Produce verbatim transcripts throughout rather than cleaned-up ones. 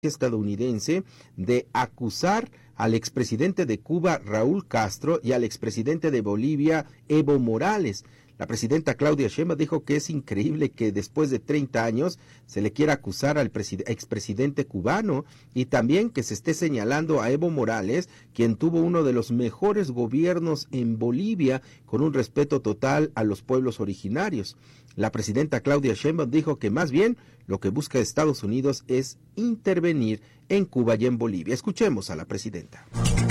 estadounidense de acusar al expresidente de Cuba, Raúl Castro, y al expresidente de Bolivia, Evo Morales. La presidenta Claudia Sheinbaum dijo que es increíble que después de treinta años se le quiera acusar al expresidente cubano y también que se esté señalando a Evo Morales, quien tuvo uno de los mejores gobiernos en Bolivia con un respeto total a los pueblos originarios. La presidenta Claudia Sheinbaum dijo que más bien lo que busca Estados Unidos es intervenir en Cuba y en Bolivia. Escuchemos a la presidenta.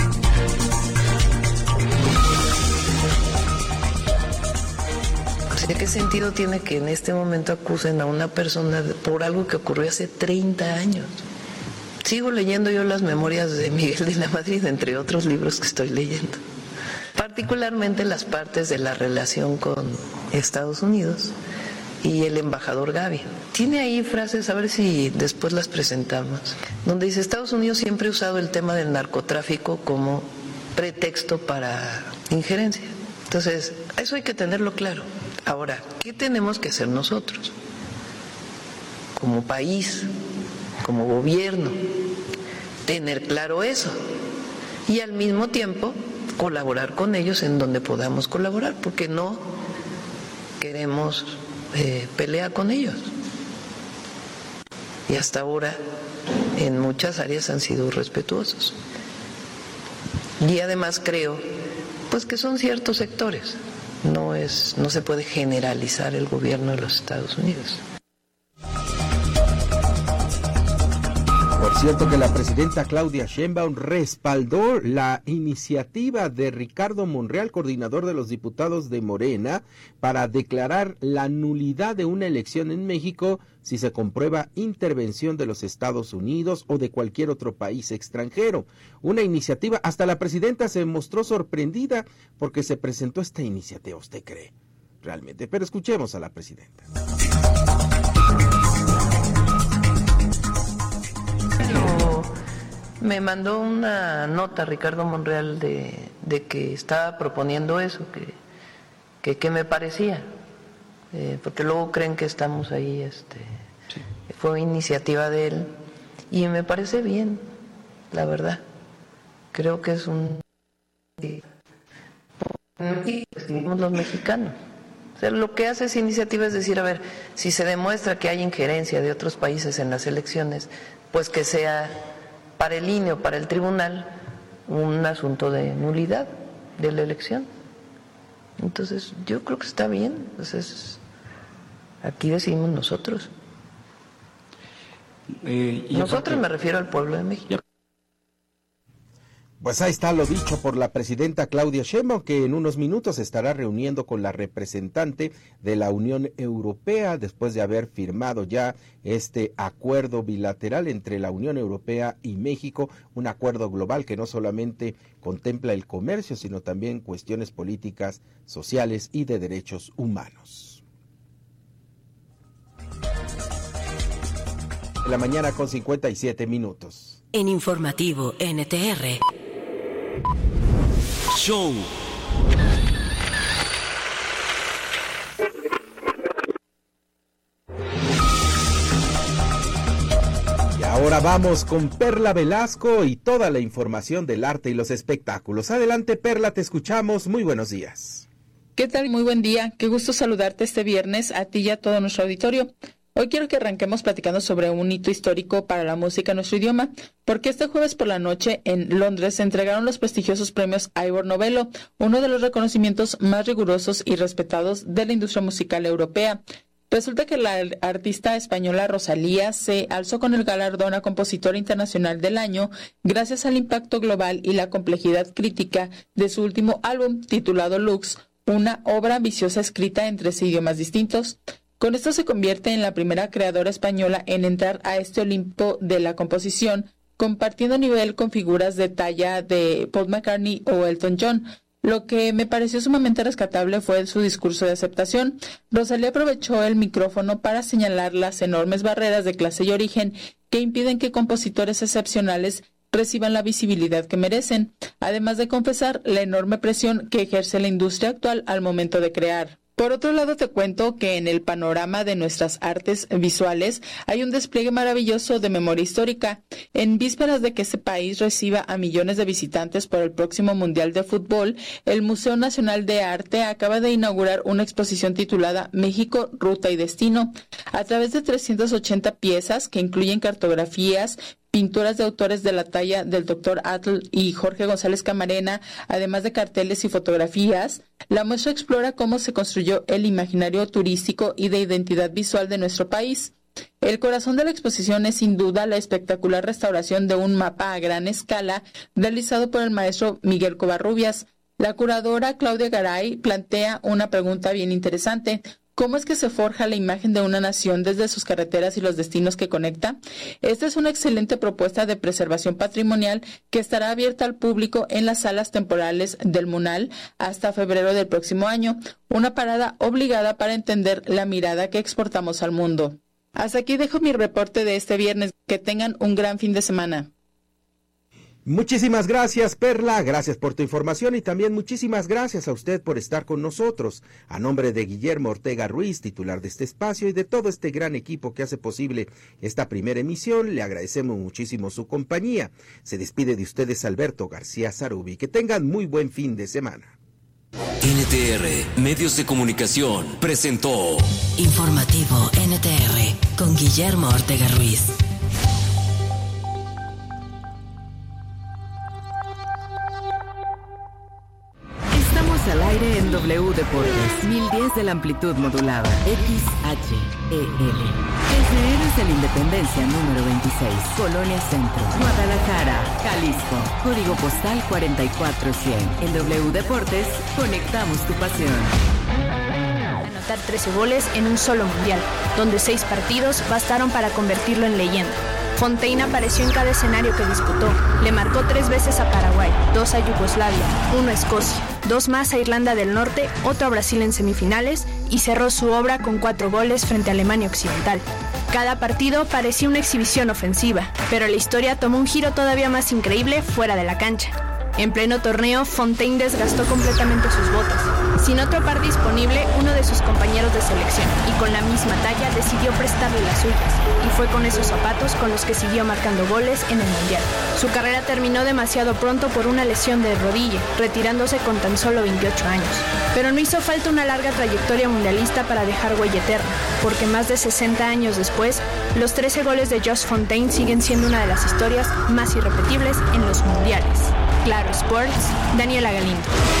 ¿Qué sentido tiene que en este momento acusen a una persona por algo que ocurrió hace treinta años? Sigo leyendo yo las memorias de Miguel de la Madrid, entre otros libros que estoy leyendo. Particularmente las partes de la relación con Estados Unidos y el embajador Gavi. Tiene ahí frases, a ver si después las presentamos, donde dice: Estados Unidos siempre ha usado el tema del narcotráfico como pretexto para injerencia. Entonces, eso hay que tenerlo claro. Ahora, ¿qué tenemos que hacer nosotros? Como país, como gobierno, tener claro eso. Y al mismo tiempo, colaborar con ellos en donde podamos colaborar, porque no queremos eh, pelear con ellos. Y hasta ahora, en muchas áreas han sido respetuosos. Y además creo, pues que son ciertos sectores. No es, no se puede generalizar el gobierno de los Estados Unidos. Por cierto que la presidenta Claudia Sheinbaum respaldó la iniciativa de Ricardo Monreal, coordinador de los diputados de Morena, para declarar la nulidad de una elección en México si se comprueba intervención de los Estados Unidos o de cualquier otro país extranjero. Una iniciativa, hasta la presidenta se mostró sorprendida porque se presentó esta iniciativa, ¿usted cree? Realmente, pero escuchemos a la presidenta. Me mandó una nota Ricardo Monreal de, de que estaba proponiendo eso, que que, que me parecía, eh, porque luego creen que estamos ahí, este, sí. Fue iniciativa de él y me parece bien, la verdad. Creo que es un escribimos los mexicanos. O sea, lo que hace esa iniciativa es decir, a ver, si se demuestra que hay injerencia de otros países en las elecciones, pues que sea para el I N E o para el tribunal un asunto de nulidad de la elección. Entonces, yo creo que está bien. Entonces, aquí decidimos nosotros. Eh, y nosotros aparte, me refiero al pueblo de México. Pues ahí está lo dicho por la presidenta Claudia Sheinbaum, que en unos minutos se estará reuniendo con la representante de la Unión Europea después de haber firmado ya este acuerdo bilateral entre la Unión Europea y México, un acuerdo global que no solamente contempla el comercio, sino también cuestiones políticas, sociales y de derechos humanos. En la mañana con cincuenta y siete minutos. En Informativo N T R. Show. Y ahora vamos con Perla Velasco y toda la información del arte y los espectáculos. Adelante, Perla, te escuchamos. Muy buenos días. ¿Qué tal? Muy buen día. Qué gusto saludarte este viernes a ti y a todo nuestro auditorio. Hoy quiero que arranquemos platicando sobre un hito histórico para la música en nuestro idioma, porque este jueves por la noche en Londres se entregaron los prestigiosos premios Ivor Novello, uno de los reconocimientos más rigurosos y respetados de la industria musical europea. Resulta que la artista española Rosalía se alzó con el galardón a Compositora Internacional del Año gracias al impacto global y la complejidad crítica de su último álbum titulado Lux, una obra ambiciosa escrita en tres idiomas distintos. Con esto se convierte en la primera creadora española en entrar a este Olimpo de la composición, compartiendo nivel con figuras de talla de Paul McCartney o Elton John. Lo que me pareció sumamente rescatable fue su discurso de aceptación. Rosalía aprovechó el micrófono para señalar las enormes barreras de clase y origen que impiden que compositores excepcionales reciban la visibilidad que merecen, además de confesar la enorme presión que ejerce la industria actual al momento de crear. Por otro lado, te cuento que en el panorama de nuestras artes visuales hay un despliegue maravilloso de memoria histórica. En vísperas de que este país reciba a millones de visitantes por el próximo Mundial de Fútbol, el Museo Nacional de Arte acaba de inaugurar una exposición titulada México, Ruta y Destino. A través de trescientas ochenta piezas que incluyen cartografías, pinturas de autores de la talla del doctor Atl y Jorge González Camarena, además de carteles y fotografías, la muestra explora cómo se construyó el imaginario turístico y de identidad visual de nuestro país. El corazón de la exposición es sin duda la espectacular restauración de un mapa a gran escala realizado por el maestro Miguel Covarrubias. La curadora Claudia Garay plantea una pregunta bien interesante. ¿Cómo es que se forja la imagen de una nación desde sus carreteras y los destinos que conecta? Esta es una excelente propuesta de preservación patrimonial que estará abierta al público en las salas temporales del MUNAL hasta febrero del próximo año, una parada obligada para entender la mirada que exportamos al mundo. Hasta aquí dejo mi reporte de este viernes. Que tengan un gran fin de semana. Muchísimas gracias, Perla, gracias por tu información y también muchísimas gracias a usted por estar con nosotros. A nombre de Guillermo Ortega Ruiz, titular de este espacio, y de todo este gran equipo que hace posible esta primera emisión, le agradecemos muchísimo su compañía. Se despide de ustedes Alberto García Zarubi. Que tengan muy buen fin de semana. N T R, Medios de Comunicación, presentó Informativo N T R con Guillermo Ortega Ruiz. Al aire en W Deportes, mil diez de la amplitud modulada, X H E L. Desde Héroes de la Independencia número veintiséis, Colonia Centro, Guadalajara, Jalisco. Código postal cuarenta y cuatro cien. En W Deportes, conectamos tu pasión. Anotar trece goles en un solo mundial, donde seis partidos bastaron para convertirlo en leyenda. Fontaine apareció en cada escenario que disputó. Le marcó tres veces a Paraguay, dos a Yugoslavia, uno a Escocia, dos más a Irlanda del Norte, otro a Brasil en semifinales y cerró su obra con cuatro goles frente a Alemania Occidental. Cada partido parecía una exhibición ofensiva, pero la historia tomó un giro todavía más increíble fuera de la cancha. En pleno torneo, Fontaine desgastó completamente sus botas. Sin otro par disponible, uno de sus compañeros de selección, y con la misma talla, decidió prestarle las suyas, y fue con esos zapatos con los que siguió marcando goles en el Mundial. Su carrera terminó demasiado pronto por una lesión de rodilla, retirándose con tan solo veintiocho años. Pero no hizo falta una larga trayectoria mundialista para dejar huella eterna, porque más de sesenta años después, los trece goles de Just Fontaine siguen siendo una de las historias más irrepetibles en los mundiales. Claro Sports, Daniela Galindo.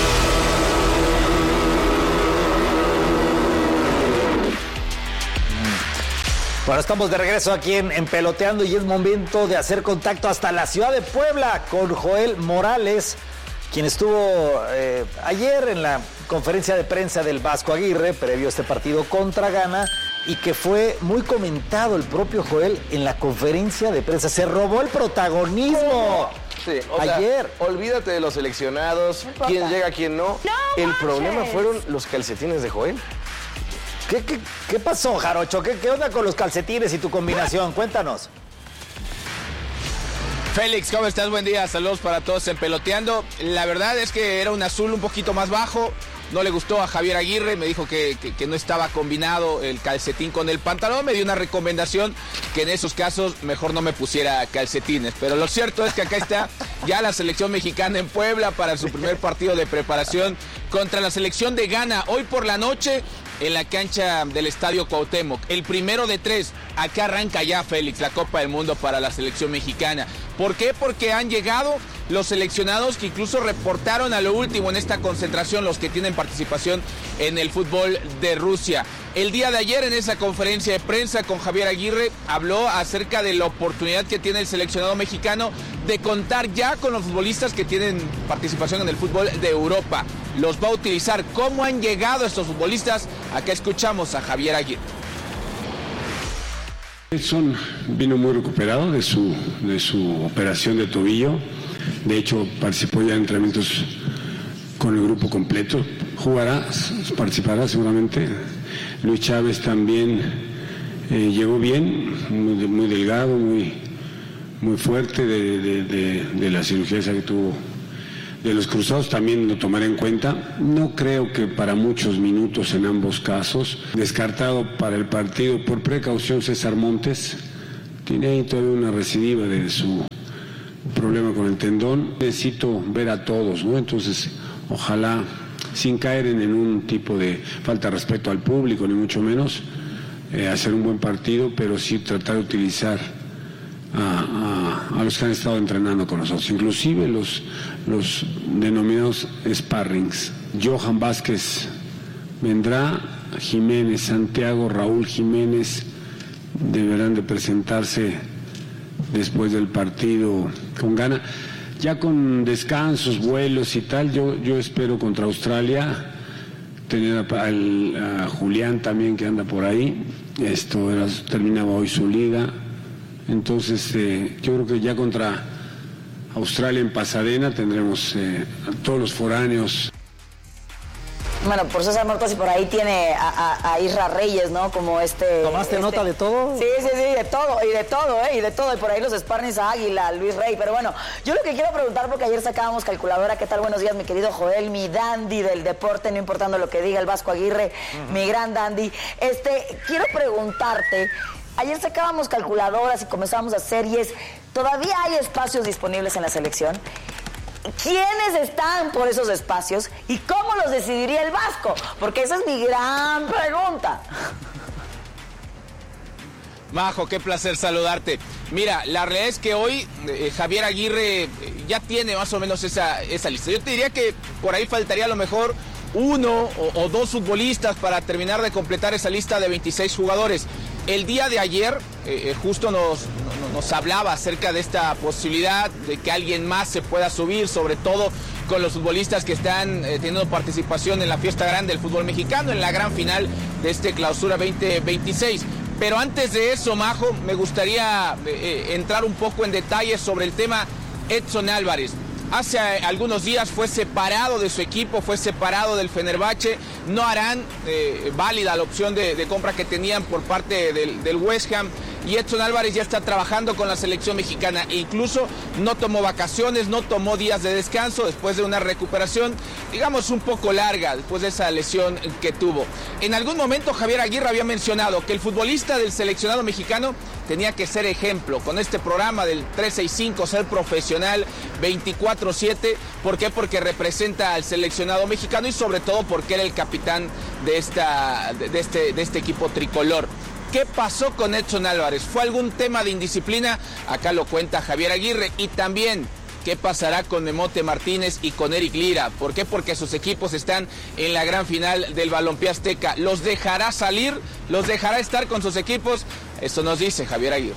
Bueno, estamos de regreso aquí en, en Peloteando y es momento de hacer contacto hasta la ciudad de Puebla con Joel Morales, quien estuvo eh, ayer en la conferencia de prensa del Vasco Aguirre, previo a este partido contra Ghana, y que fue muy comentado el propio Joel en la conferencia de prensa. Se robó el protagonismo. Sí, o ayer. Sea, olvídate de los seleccionados, no quién llega, quién no. no el manches. Problema fueron los calcetines de Joel. ¿Qué, qué, qué pasó, Jarocho? ¿Qué, ¿Qué onda con los calcetines y tu combinación? Cuéntanos. Félix, ¿cómo estás? Buen día, saludos para todos en Peloteando. La verdad es que era un azul un poquito más bajo, no le gustó a Javier Aguirre, me dijo que, que, que no estaba combinado el calcetín con el pantalón, me dio una recomendación que en esos casos mejor no me pusiera calcetines. Pero lo cierto es que acá está ya la selección mexicana en Puebla para su primer partido de preparación contra la selección de Ghana. Hoy por la noche en la cancha del Estadio Cuauhtémoc. El primero de tres. Acá arranca ya, Félix, la Copa del Mundo para la selección mexicana. ¿Por qué? Porque han llegado los seleccionados que incluso reportaron a lo último en esta concentración, los que tienen participación en el fútbol de Rusia. El día de ayer en esa conferencia de prensa con Javier Aguirre habló acerca de la oportunidad que tiene el seleccionado mexicano de contar ya con los futbolistas que tienen participación en el fútbol de Europa. Los va a utilizar. ¿Cómo han llegado estos futbolistas? Acá escuchamos a Javier Aguirre. Edson vino muy recuperado de su, de su operación de tobillo. De hecho, participó ya en entrenamientos con el grupo completo. Jugará, participará seguramente. Luis Chávez también eh, llegó bien, muy, muy delgado, muy, muy fuerte de, de, de, de la cirugía esa que tuvo de los cruzados también lo tomaré en cuenta. No creo que para muchos minutos en ambos casos. Descartado para el partido por precaución César Montes. Tiene ahí todavía una recidiva de su problema con el tendón. Necesito ver a todos, ¿no? Entonces, ojalá, sin caer en, en un tipo de falta de respeto al público, ni mucho menos, eh, hacer un buen partido, pero sí tratar de utilizar a, a, a los que han estado entrenando con nosotros, inclusive los, los denominados sparrings. Johan Vázquez vendrá, Jiménez, Santiago, Raúl Jiménez deberán de presentarse después del partido con gana, ya con descansos, vuelos y tal. Yo, yo espero contra Australia tener a, a, a Julián también, que anda por ahí. Esto era, terminaba hoy su liga. Entonces, eh, yo creo que ya contra Australia en Pasadena tendremos eh, a todos los foráneos. Bueno, por César Montes y por ahí tiene a, a, a Isra Reyes, ¿no? Como este... ¿Tomaste este... nota de todo? Sí, sí, sí, de todo, y de todo, ¿eh? Y de todo, y por ahí los sparrings a Águila, Luis Rey. Pero bueno, yo lo que quiero preguntar, porque ayer sacábamos calculadora, ¿qué tal? Buenos días, mi querido Joel, mi dandy del deporte, no importando lo que diga el Vasco Aguirre, uh-huh. mi gran dandy. Este, quiero preguntarte, ayer sacábamos calculadoras y comenzábamos a hacer, y es, ¿todavía hay espacios disponibles en la selección? ¿Quiénes están por esos espacios y cómo los decidiría el Vasco? Porque esa es mi gran pregunta. Majo, qué placer saludarte. Mira, la realidad es que hoy eh, Javier Aguirre ya tiene más o menos esa, esa lista. Yo te diría que por ahí faltaría a lo mejor uno o, o dos futbolistas para terminar de completar esa lista de veintiséis jugadores. El día de ayer eh, justo nos, nos, nos hablaba acerca de esta posibilidad de que alguien más se pueda subir, sobre todo con los futbolistas que están eh, teniendo participación en la fiesta grande del fútbol mexicano, en la gran final de este clausura veinte veintiséis. Pero antes de eso, Majo, me gustaría eh, entrar un poco en detalles sobre el tema Edson Álvarez. Hace algunos días fue separado de su equipo, fue separado del Fenerbahce. No harán eh, válida la opción de, de compra que tenían por parte del, del West Ham. Y Edson Álvarez ya está trabajando con la selección mexicana. E incluso no tomó vacaciones, no tomó días de descanso después de una recuperación, digamos, un poco larga después de esa lesión que tuvo. En algún momento Javier Aguirre había mencionado que el futbolista del seleccionado mexicano tenía que ser ejemplo con este programa del trescientos sesenta y cinco, ser profesional veinticuatro siete. ¿Por qué? Porque representa al seleccionado mexicano y sobre todo porque era el capitán de, esta, de, este, de este equipo tricolor. ¿Qué pasó con Edson Álvarez? ¿Fue algún tema de indisciplina? Acá lo cuenta Javier Aguirre. Y también, ¿qué pasará con Memote Martínez y con Eric Lira? ¿Por qué? Porque sus equipos están en la gran final del Balompié Azteca. ¿Los dejará salir? ¿Los dejará estar con sus equipos? Eso nos dice Javier Aguirre.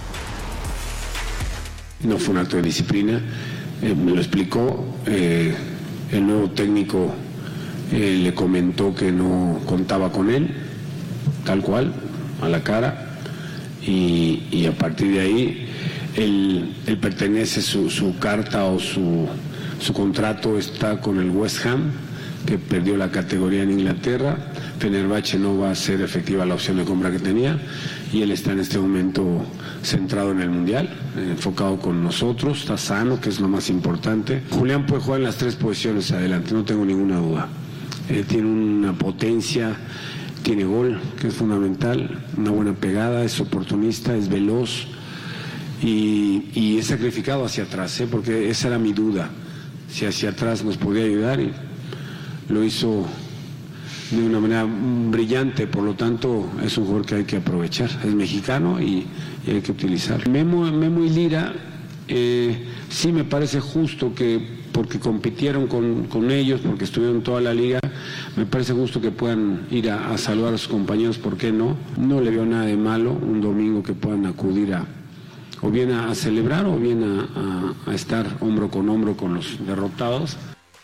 No fue un acto de disciplina, eh, me lo explicó. Eh, el nuevo técnico eh, le comentó que no contaba con él, tal cual, a la cara, y, y a partir de ahí él, él pertenece, su, su carta o su, su contrato está con el West Ham, que perdió la categoría en Inglaterra. Fenerbahce no va a ser efectiva la opción de compra que tenía, y él está en este momento centrado en el Mundial, enfocado con nosotros, está sano, que es lo más importante. Julián puede jugar en las tres posiciones adelante, no tengo ninguna duda. Eh, tiene una potencia, tiene gol, que es fundamental, una buena pegada, es oportunista, es veloz y, y es sacrificado hacia atrás, ¿eh? Porque esa era mi duda, si hacia atrás nos podía ayudar, y lo hizo de una manera brillante. Por lo tanto es un jugador que hay que aprovechar, es mexicano y, y hay que utilizarlo. Memo, Memo y Lira, eh, sí me parece justo que porque compitieron con, con ellos, porque estuvieron toda la liga, me parece justo que puedan ir a, a saludar a sus compañeros, ¿por qué no? No le veo nada de malo un domingo que puedan acudir a, o bien a, a celebrar, o bien a, a, a estar hombro con hombro con los derrotados.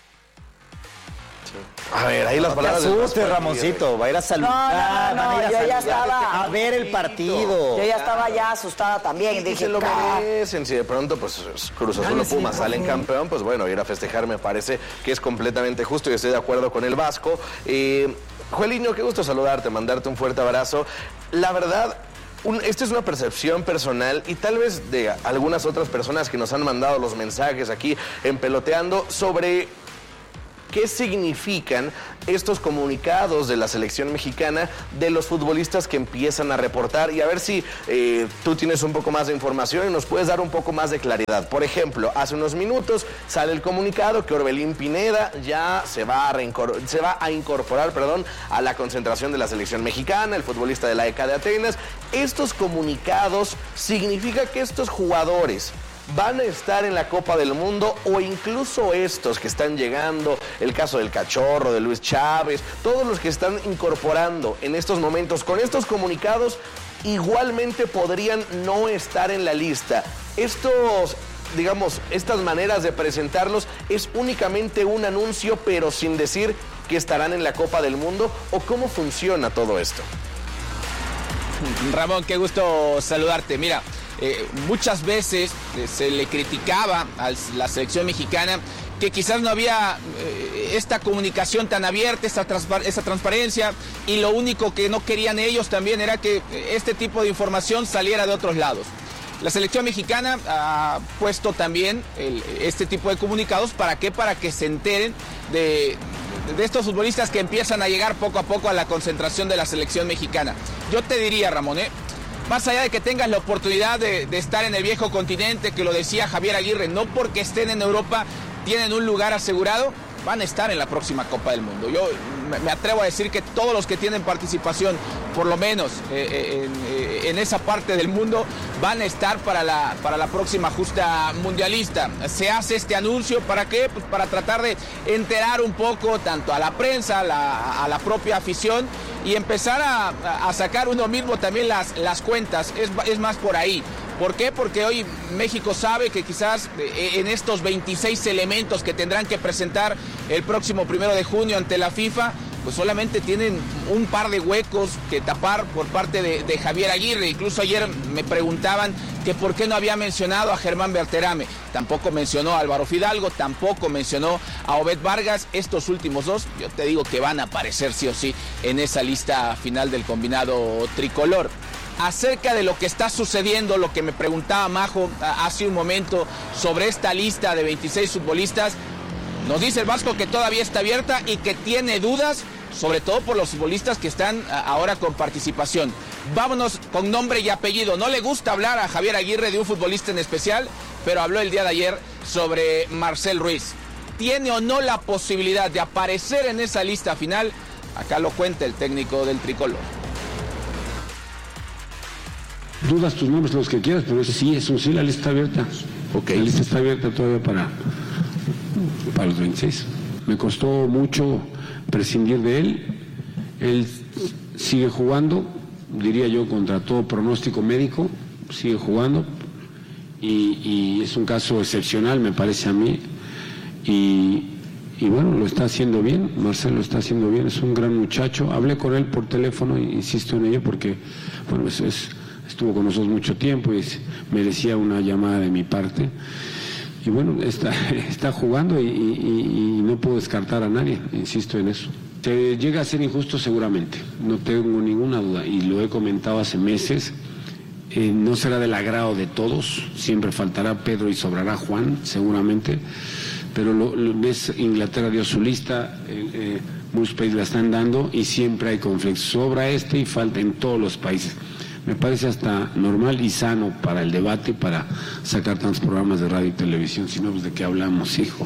A ver, ahí las no palabras te asustes, Ramoncito, va a ir a saludar, no, no, no, van a ir a yo saludar, ya estaba a ver el partido. Yo ya estaba ya asustada también. Y dije, se lo merecen. Si de pronto, pues, Cruz Azul o Pumas salen campeón, pues bueno, ir a festejar me parece que es completamente justo y estoy de acuerdo con el Vasco. Eh, Joelinho, qué gusto saludarte, mandarte un fuerte abrazo. La verdad, un, esta es una percepción personal y tal vez de algunas otras personas que nos han mandado los mensajes aquí en Peloteando sobre qué significan estos comunicados de la selección mexicana de los futbolistas que empiezan a reportar, y a ver si eh, tú tienes un poco más de información y nos puedes dar un poco más de claridad. Por ejemplo, hace unos minutos sale el comunicado que Orbelín Pineda ya se va a, reincor- se va a incorporar perdón, a la concentración de la selección mexicana, el futbolista de la E C A de Atenas. Estos comunicados significa que estos jugadores van a estar en la Copa del Mundo, o incluso estos que están llegando, el caso del Cachorro, de Luis Chávez, todos los que están incorporando en estos momentos con estos comunicados, igualmente podrían no estar en la lista. Estos, digamos, estas maneras de presentarlos es únicamente un anuncio, pero sin decir que estarán en la Copa del Mundo, ¿o cómo funciona todo esto? Ramón, qué gusto saludarte. Mira, Eh, muchas veces eh, se le criticaba a la selección mexicana que quizás no había eh, esta comunicación tan abierta, esta, transpa- esta transparencia, y lo único que no querían ellos también era que este tipo de información saliera de otros lados. La selección mexicana ha puesto también el, este tipo de comunicados. ¿Para qué? Para que se enteren de, de estos futbolistas que empiezan a llegar poco a poco a la concentración de la selección mexicana. Yo te diría, Ramón, ¿eh? más allá de que tengas la oportunidad de, de estar en el viejo continente, que lo decía Javier Aguirre, no porque estén en Europa tienen un lugar asegurado, van a estar en la próxima Copa del Mundo. Yo me atrevo a decir que todos los que tienen participación, por lo menos eh, en, eh, en esa parte del mundo, van a estar para la, para la próxima justa mundialista. Se hace este anuncio, ¿para qué? Pues para tratar de enterar un poco tanto a la prensa, a la, a la propia afición, y empezar a, a sacar uno mismo también las, las cuentas. Es, es más por ahí. ¿Por qué? Porque hoy México sabe que quizás en estos veintiséis elementos que tendrán que presentar el próximo primero de junio ante la FIFA, pues solamente tienen un par de huecos que tapar por parte de, de Javier Aguirre. Incluso ayer me preguntaban que por qué no había mencionado a Germán Berterame. Tampoco mencionó a Álvaro Fidalgo, tampoco mencionó a Obed Vargas. Estos últimos dos, yo te digo que van a aparecer sí o sí en esa lista final del combinado tricolor. Acerca de lo que está sucediendo, lo que me preguntaba Majo hace un momento sobre esta lista de veintiséis futbolistas, nos dice el Vasco que todavía está abierta y que tiene dudas, sobre todo por los futbolistas que están ahora con participación. Vámonos con nombre y apellido. No le gusta hablar a Javier Aguirre de un futbolista en especial, pero habló el día de ayer sobre Marcel Ruiz. ¿Tiene o no la posibilidad de aparecer en esa lista final? Acá lo cuenta el técnico del tricolor. Dudas tus nombres, los que quieras, pero sí, es un sí, la lista está abierta. Okay. La lista está abierta todavía para, para los veintiséis. Me costó mucho prescindir de él. Él sigue jugando, diría yo, contra todo pronóstico médico, sigue jugando. Y, y es un caso excepcional, me parece a mí. Y, y bueno, lo está haciendo bien, Marcelo lo está haciendo bien, es un gran muchacho. Hablé con él por teléfono, insisto en ello, porque, bueno, es... es estuvo con nosotros mucho tiempo y merecía una llamada de mi parte. Y bueno, está, está jugando y, y, y no puedo descartar a nadie, insisto en eso. Se llega a ser injusto seguramente, no tengo ninguna duda, y lo he comentado hace meses. Eh, no será del agrado de todos, siempre faltará Pedro y sobrará Juan, seguramente, pero lo, lo, ves, Inglaterra dio su lista, eh, eh, muchos países la están dando y siempre hay conflictos. Sobra este y falta en todos los países. Me parece hasta normal y sano para el debate, para sacar tantos programas de radio y televisión, si no, pues de qué hablamos, hijo.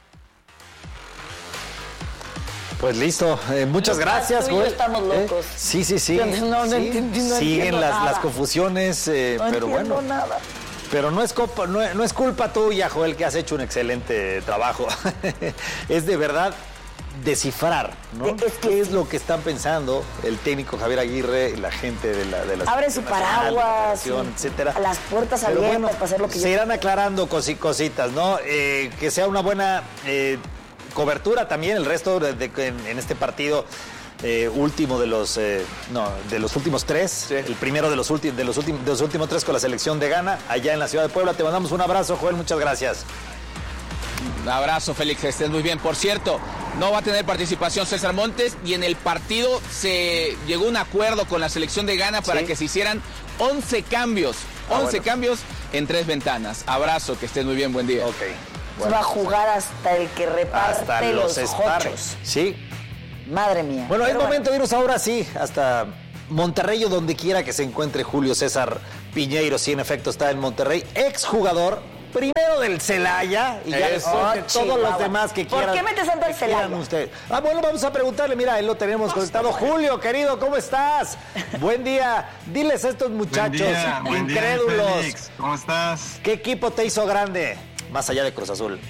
Pues listo, eh, muchas gracias, güey. Estamos locos. Eh, sí, sí, sí. No, no, sí. Entiendo, no Siguen las, nada. las confusiones, eh, no pero bueno. Nada. Pero no es, copa, no, no es culpa tuya, Joel, que has hecho un excelente trabajo. Es de verdad descifrar, ¿no? Es que ¿Qué es lo que están pensando el técnico Javier Aguirre y la gente de la de la abre su paraguas, etcétera? Las puertas abiertas bueno, para hacer lo que se yo... irán aclarando cositas, ¿no? Eh, que sea una buena eh, cobertura también el resto de, de, en, en este partido eh, último de los eh, no de los últimos tres, sí. El primero de los últimos de los últimos de los últimos tres con la selección de Ghana allá en la ciudad de Puebla. Te mandamos un abrazo, Joel, muchas gracias. Un abrazo, Félix, estés muy bien. Por cierto, no va a tener participación César Montes, y en el partido se llegó a un acuerdo con la selección de Ghana para ¿Sí? que se hicieran once cambios, ah, once bueno. cambios en tres ventanas. Abrazo, que estés muy bien, buen día. Ok. Bueno, va a jugar hasta el que reparte hasta los, los hochos. Sí. Madre mía. Bueno, es momento bueno. de irnos ahora sí hasta Monterrey, o donde quiera que se encuentre Julio César Piñeiro. Sí, en efecto, está en Monterrey. Exjugador, primero del Celaya, y ya después oh, de todos los demás que quieran. ¿Por qué metes tanto el Celaya? Usted. Ah, bueno, vamos a preguntarle. Mira, él lo tenemos conectado. Julio, querido, ¿cómo estás? Buen día. Diles a estos muchachos buen día, buen incrédulos. Día, Félix. ¿Cómo estás? ¿Qué equipo te hizo grande? Más allá de Cruz Azul.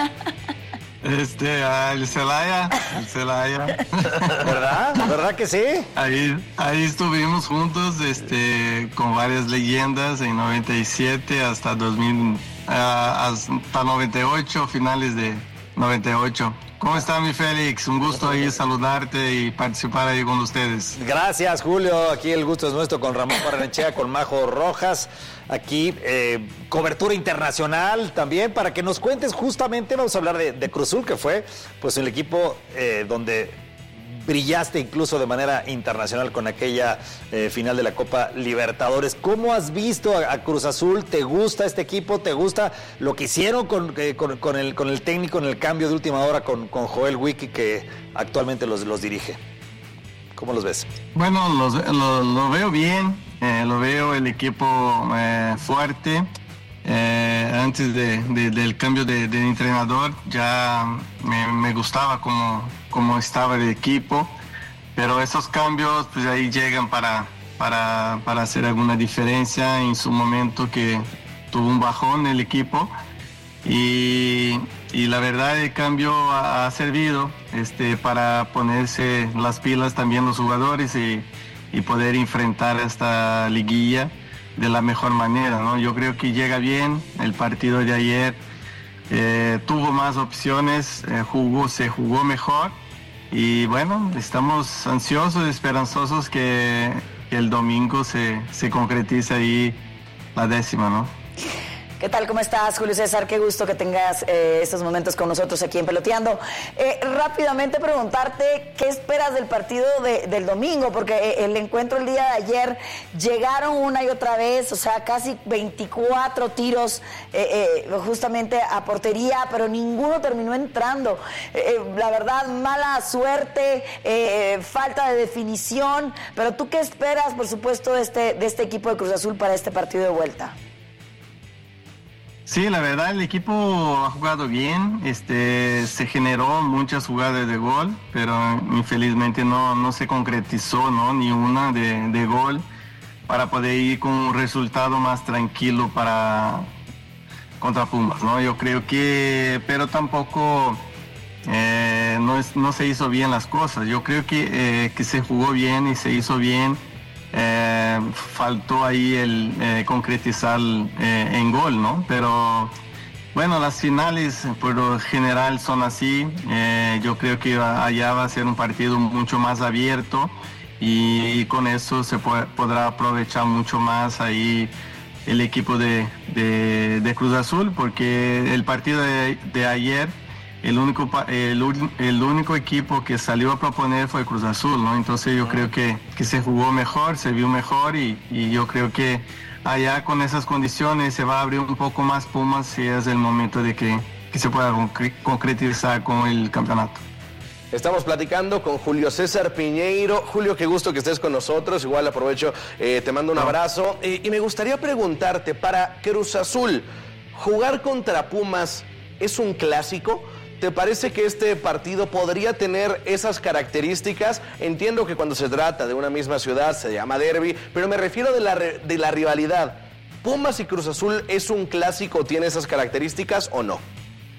Este, uh, el Celaya, el Celaya. ¿Verdad? ¿Verdad que sí? Ahí, ahí estuvimos juntos, este, con varias leyendas en noventa y siete hasta dos mil, uh, hasta noventa y ocho, finales de noventa y ocho. ¿Cómo está, mi Félix? Un gusto ahí saludarte y participar ahí con ustedes. Gracias, Julio. Aquí el gusto es nuestro con Ramón Barrenechea, con Majo Rojas. Aquí eh, cobertura internacional también para que nos cuentes justamente. Vamos a hablar de, de Cruz Azul, que fue pues el equipo eh, donde brillaste incluso de manera internacional con aquella eh, final de la Copa Libertadores. ¿Cómo has visto a, a Cruz Azul? ¿Te gusta este equipo? ¿Te gusta lo que hicieron con, eh, con, con, el, con el técnico en el cambio de última hora con, con Joel Wiki, que actualmente los, los dirige? ¿Cómo los ves? Bueno, los, lo, lo veo bien, eh, lo veo el equipo eh, fuerte. Eh, antes de, de, del cambio de, de entrenador ya me, me gustaba cómo, cómo estaba el equipo, pero esos cambios pues ahí llegan para, para, para hacer alguna diferencia en su momento, que tuvo un bajón el equipo, y, y la verdad el cambio ha, ha servido este, para ponerse las pilas también los jugadores y, y poder enfrentar esta liguilla de la mejor manera, ¿no? Yo creo que llega bien. El partido de ayer eh, tuvo más opciones, eh, jugó, se jugó mejor, y bueno, estamos ansiosos, esperanzosos que, que el domingo se, se concretice ahí la décima, ¿no? ¿Qué tal? ¿Cómo estás, Julio César? Qué gusto que tengas eh, estos momentos con nosotros aquí en Peloteando. Eh, rápidamente preguntarte, ¿qué esperas del partido de, del domingo? Porque eh, el encuentro el día de ayer llegaron una y otra vez, o sea, casi veinticuatro tiros eh, eh, justamente a portería, pero ninguno terminó entrando. Eh, eh, la verdad, mala suerte, eh, falta de definición, pero ¿tú qué esperas, por supuesto, de este, de este equipo de Cruz Azul para este partido de vuelta? Sí, la verdad el equipo ha jugado bien, este, se generó muchas jugadas de gol, pero infelizmente no, no se concretizó, ¿no? Ni una de, de gol para poder ir con un resultado más tranquilo para contra Pumas, ¿no? Yo creo que, pero tampoco eh, no, es, no se hizo bien las cosas. Yo creo que, eh, que se jugó bien y se hizo bien. Eh, faltó ahí el eh, concretizar eh, en gol, ¿no? Pero bueno, las finales por lo general son así. Eh, yo creo que allá va a ser un partido mucho más abierto, y, y con eso se puede, podrá aprovechar mucho más ahí el equipo de, de, de Cruz Azul, porque el partido de, de ayer el único el, el único equipo que salió a proponer fue Cruz Azul, ¿no? Entonces yo creo que, que se jugó mejor, se vio mejor, y, y yo creo que allá con esas condiciones se va a abrir un poco más Pumas si es el momento de que, que se pueda concretizar con el campeonato. Estamos platicando con Julio César Piñeiro. Julio, qué gusto que estés con nosotros. Igual aprovecho, eh, te mando un abrazo. Eh, y me gustaría preguntarte, para Cruz Azul, ¿jugar contra Pumas es un clásico? ¿Te parece que este partido podría tener esas características? Entiendo que cuando se trata de una misma ciudad se llama derbi, pero me refiero de la, de la rivalidad. ¿Pumas y Cruz Azul es un clásico, tiene esas características o no?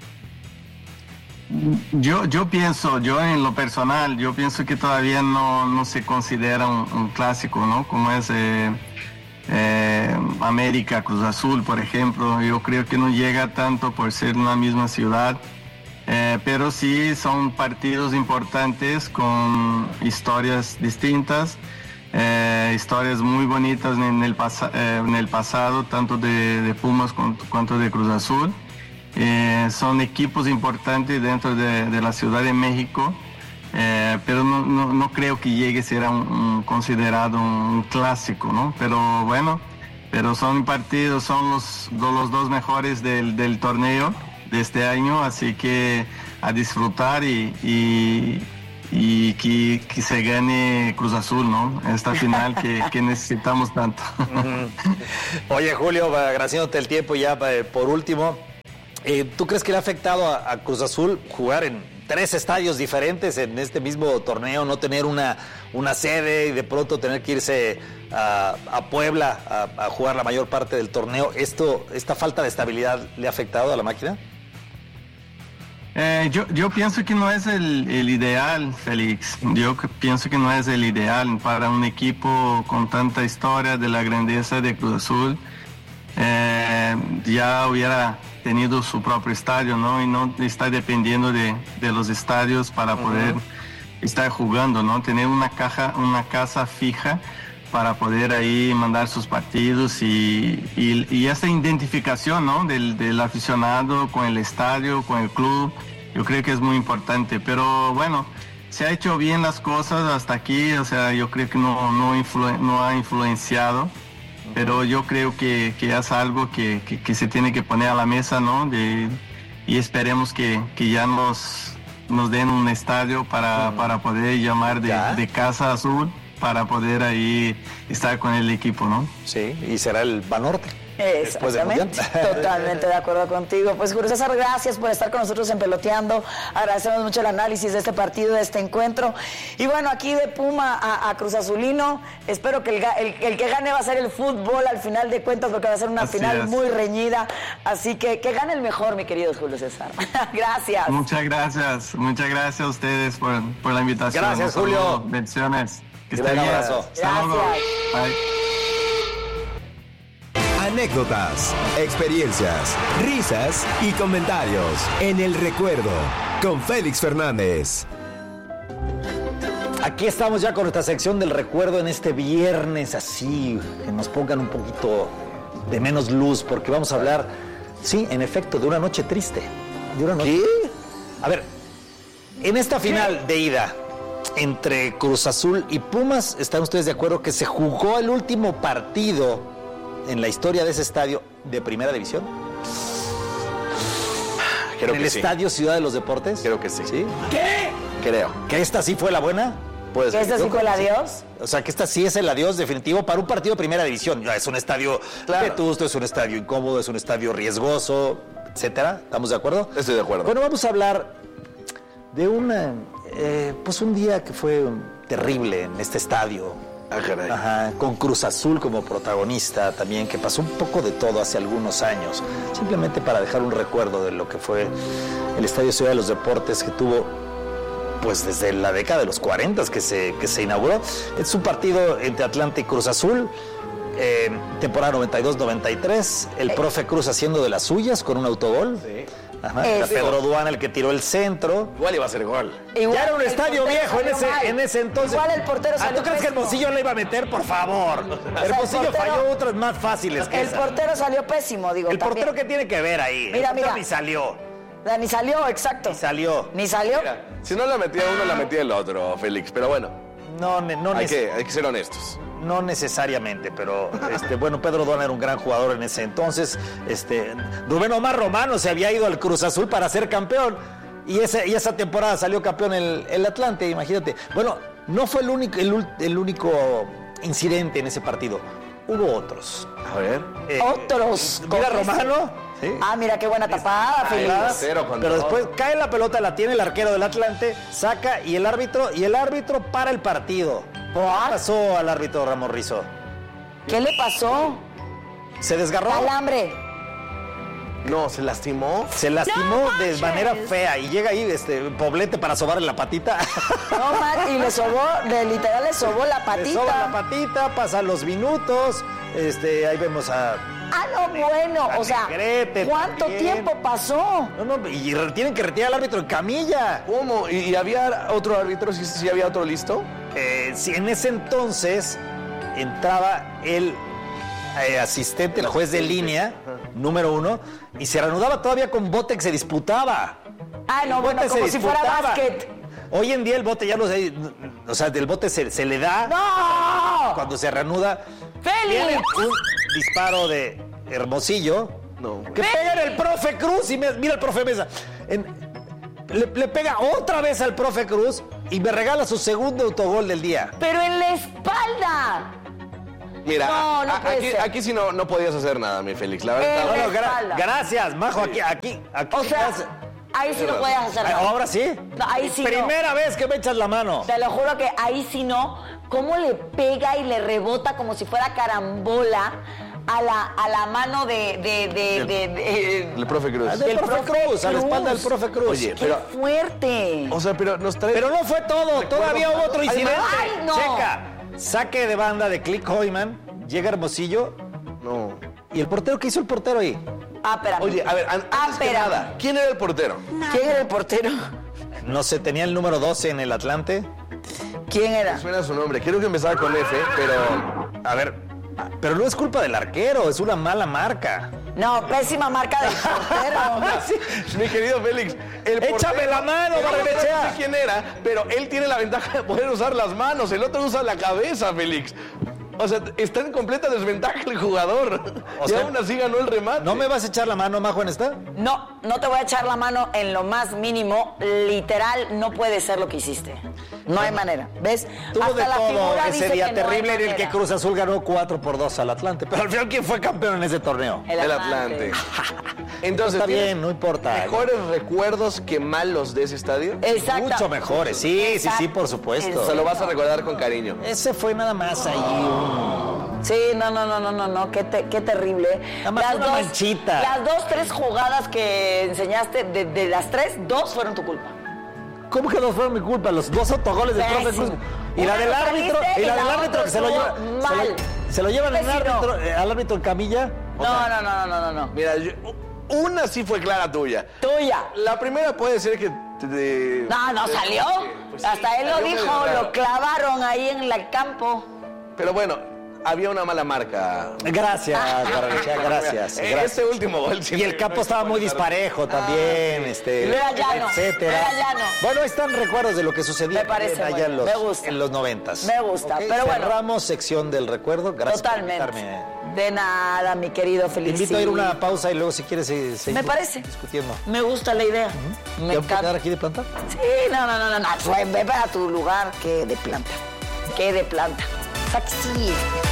Yo, yo pienso, yo en lo personal, yo pienso que todavía no, no se considera un, un clásico, ¿no? Como es eh, eh, América, Cruz Azul, por ejemplo. Yo creo que no llega tanto por ser una misma ciudad. Eh, pero sí son partidos importantes con historias distintas, eh, historias muy bonitas en el, pasa, eh, en el pasado, tanto de, de Pumas cuanto, cuanto de Cruz Azul. Eh, son equipos importantes dentro de, de la Ciudad de México, eh, pero no, no, no creo que llegue a ser un, un, considerado un clásico, ¿no? Pero bueno, pero son partidos, son los, los dos mejores del, del torneo de este año, así que a disfrutar y, y, y que, que se gane Cruz Azul, ¿no? Esta final que, que necesitamos tanto. Oye, Julio, agradeciéndote el tiempo ya por último, eh, ¿tú crees que le ha afectado a, a Cruz Azul jugar en tres estadios diferentes en este mismo torneo, no tener una, una sede y de pronto tener que irse a, a Puebla a, a jugar la mayor parte del torneo? ¿Esto, esta falta de estabilidad le ha afectado a la máquina? Eh, yo, yo pienso que no es el, el ideal, Félix. Yo pienso que no es el ideal para un equipo con tanta historia de la grandeza de Cruz Azul. Eh, ya hubiera tenido su propio estadio, ¿no? Y no está dependiendo de, de los estadios para poder uh-huh. estar jugando, ¿no? Tener una caja, una casa fija para poder ahí mandar sus partidos y, y, y esa identificación, ¿no? Del, del aficionado con el estadio, con el club, yo creo que es muy importante. Pero bueno, se ha hecho bien las cosas hasta aquí, o sea, yo creo que no, no, influ, no ha influenciado, pero yo creo que, que es algo que, que, que se tiene que poner a la mesa, ¿no? De, y esperemos que, que ya nos, nos den un estadio para, para poder llamar de, de Casa Azul, para poder ahí estar con el equipo, ¿no? Sí, y será el Banorte. Exactamente, totalmente de acuerdo contigo. Pues Julio César, gracias por estar con nosotros en Peloteando. Agradecemos mucho el análisis de este partido, de este encuentro. Y bueno, aquí de Puma a, a Cruz Azulino, espero que el, el, el que gane va a ser el fútbol al final de cuentas, porque va a ser una Así final es. muy reñida. Así que que gane el mejor, mi querido Julio César. Gracias. Muchas gracias, muchas gracias a ustedes por, por la invitación. Gracias, Un Julio. saludo, bendiciones. Que estén Un bien. abrazo. Hasta luego. Gracias. Bye. Anécdotas, experiencias, risas y comentarios en El Recuerdo con Félix Fernández. Aquí estamos ya con nuestra sección del recuerdo en este viernes, así que nos pongan un poquito de menos luz, porque vamos a hablar, sí, en efecto, de una noche triste. De una noche... ¿Qué? A ver, en esta final de ida entre Cruz Azul y Pumas, ¿están ustedes de acuerdo que se jugó el último partido en la historia de ese estadio de Primera División? Creo ¿En que el sí. Estadio Ciudad de los Deportes? Creo que sí. ¿Sí? ¿Qué? Creo. ¿Que esta sí fue la buena? Puede ¿Que ser. este sí Yo fue el creo que sí. adiós? O sea, que esta sí es el adiós definitivo para un partido de Primera División. Ya es un estadio Claro. vetusto, es un estadio incómodo, es un estadio riesgoso, etcétera. ¿Estamos de acuerdo? Estoy de acuerdo. Bueno, vamos a hablar de una, eh, pues un día que fue terrible en este estadio. Ah, caray. Ajá, con Cruz Azul como protagonista también, que pasó un poco de todo hace algunos años, simplemente para dejar un recuerdo de lo que fue el Estadio Ciudad de los Deportes, que tuvo pues desde la década de los cuarenta que se, que se inauguró. Es un partido entre Atlante y Cruz Azul, eh, temporada noventa y dos noventa y tres, el profe Cruz haciendo de las suyas con un autogol. Sí. Ajá, era Eso. Pedro Duana el que tiró el centro. Igual iba a ser gol. Igual Ya era un el estadio portero viejo en salió ese, mal. en ese entonces. Igual el portero Ah, salió ¿tú crees que pésimo. Hermosillo le iba a meter? Por favor. el Hermosillo portero- falló otras más fáciles que El esa. portero salió pésimo, digo. El también. portero, ¿qué tiene que ver ahí? Mira, el portero mira. ni salió. Ni salió, exacto. Ni salió. Ni salió. Mira, si no la metía uno, la metía el otro, Félix. Pero bueno, No, ne- no, hay nece- que, hay que ser honestos. no necesariamente, pero este, bueno, Pedro Duana era un gran jugador en ese entonces. Este, Rubén Omar Romano se había ido al Cruz Azul para ser campeón. Y, ese, y esa temporada salió campeón el, el Atlante, imagínate. Bueno, no fue el único, el, ul- el único incidente en ese partido. Hubo otros. A ver. Eh, Otros. Mira, con ese- Romano. Sí. Ah, mira qué buena tapada, Félix. Cero con Pero todo. después cae la pelota, la tiene el arquero del Atlante, saca y el árbitro, y el árbitro para el partido. ¿Qué pasó al árbitro Ramón Rizzo? ¿Qué le pasó? Se desgarró. Calambre. No, se lastimó. Se lastimó No de manches. manera fea y llega ahí este Poblete para sobarle la patita. No, man, y le sobó, de literal le sobó la Le patita. soba la patita, pasan los minutos. Este, ahí vemos a. Ah, no, bueno, A o sea, Negrete ¿cuánto también. tiempo pasó? No, no, y re- tienen que retirar al árbitro en camilla. ¿Cómo? ¿Y, y había otro árbitro? ¿Sí, sí había otro listo? Eh, si en ese entonces entraba el eh, asistente, el juez de línea, número uno, y se reanudaba todavía con bote que se disputaba. Ah, no, bueno, como si fuera básquet. Hoy en día el bote ya no sé, o sea, del bote se, se le da. ¡No! Cuando se reanuda. ¡Félix! Viene un disparo de Hermosillo. No. Que pega en el profe Cruz y me, mira el profe Mesa. En, le, le pega otra vez al profe Cruz y me regala su segundo autogol del día. Pero en la espalda. Mira, no, no a, aquí, aquí sí no, no podías hacer nada, mi Félix. La verdad. Eh, no, no, gra- gracias, Majo. Aquí, aquí, aquí. O sea, ahí sí no podías hacer nada. Ahora sí. No, ahí sí Primera no. vez que me echas la mano. Te lo juro que ahí sí no. ¿Cómo le pega y le rebota como si fuera carambola a la, a la mano de... de, de, de, de El profe Cruz. Ah, del, del profe, profe Cruz, Cruz, a la espalda del profe Cruz. Oye, ¡qué pero, fuerte! O sea, pero nos trae... Pero no fue todo, todavía hubo otro incidente. ¡Ay, no! Checa, saque de banda de Click Hoyman, llega Hermosillo. No. ¿Y el portero qué hizo el portero ahí? Ah, espérame. Oye, a ver, an- ah, antes que espérame. nada, ¿quién era el portero? ¿Quién era el portero? No sé, tenía el número doce en el Atlante. ¿Quién era? Me suena su nombre, creo que empezaba con F, pero... A ver, pero no es culpa del arquero, es una mala marca. No, pésima marca del portero. Sí, mi querido Félix, el Échame portero- la mano, el otro Barrenechea. No sé quién era, pero él tiene la ventaja de poder usar las manos, el otro usa la cabeza, Félix. O sea, está en completa desventaja el jugador. O y sea, aún así ganó el remate. ¿No me vas a echar la mano, Majo, en esta? No, no te voy a echar la mano en lo más mínimo. Literal, no puede ser lo que hiciste. No hay manera. ¿Ves? Tuvo Hasta de la todo figura ese dice día que no hay terrible en el que manera. Cruz Azul ganó cuatro por dos al Atlante. Pero al final, ¿quién fue campeón en ese torneo? El El Atlante. Atlante. Entonces, Está ¿tienes bien, no importa. ¿mejores recuerdos que malos de ese estadio? Exacto. Mucho mejores, sí, sí, sí, por supuesto. O sea, lo vas a recordar con cariño. Ese fue nada más ahí un... Sí, no, no, no, no, no, no, qué, te- qué terrible. Nada más una manchita. Las dos, tres jugadas que enseñaste, de, de las tres, dos fueron tu culpa. ¿Cómo que no fueron mi culpa? Los dos autogoles del profe Pésimo. Cruz. Y Una la del lo árbitro, saliste y la y del la árbitro otra que se lo lleva. estuvo Se mal. lo, se lo llevan en Pésimo. árbitro, eh, al árbitro en camilla. No, no, no, no, no, no, no. Mira, yo- una sí fue clara tuya. Tuya. La primera puede ser que te... No, no te- salió. pues sí, Hasta él lo salió dijo, medio raro. lo clavaron ahí en el campo. Pero bueno, había una mala marca. Gracias, Barrenechea, gracias, Eh, gracias. Este último gol. sí Y el me- campo me- estaba muy disparejo también, este, Y era llano, etcétera. era llano. Bueno, ahí están recuerdos de lo que sucedía Me parece allá bueno, en los, me gusta. en los noventas. Me gusta, Ok, pero bueno. cerramos sección del recuerdo. Gracias Totalmente. por invitarme. De nada, mi querido Te Félix. invito a ir a una pausa y luego si quieres se- Me seguir parece. discutiendo. Me gusta la idea. Me ¿Te vas a encanta. quedar aquí de planta? Sí, no, no, no, no, no. Ve, ve para tu lugar, que de planta. Que de planta. O sea que sí.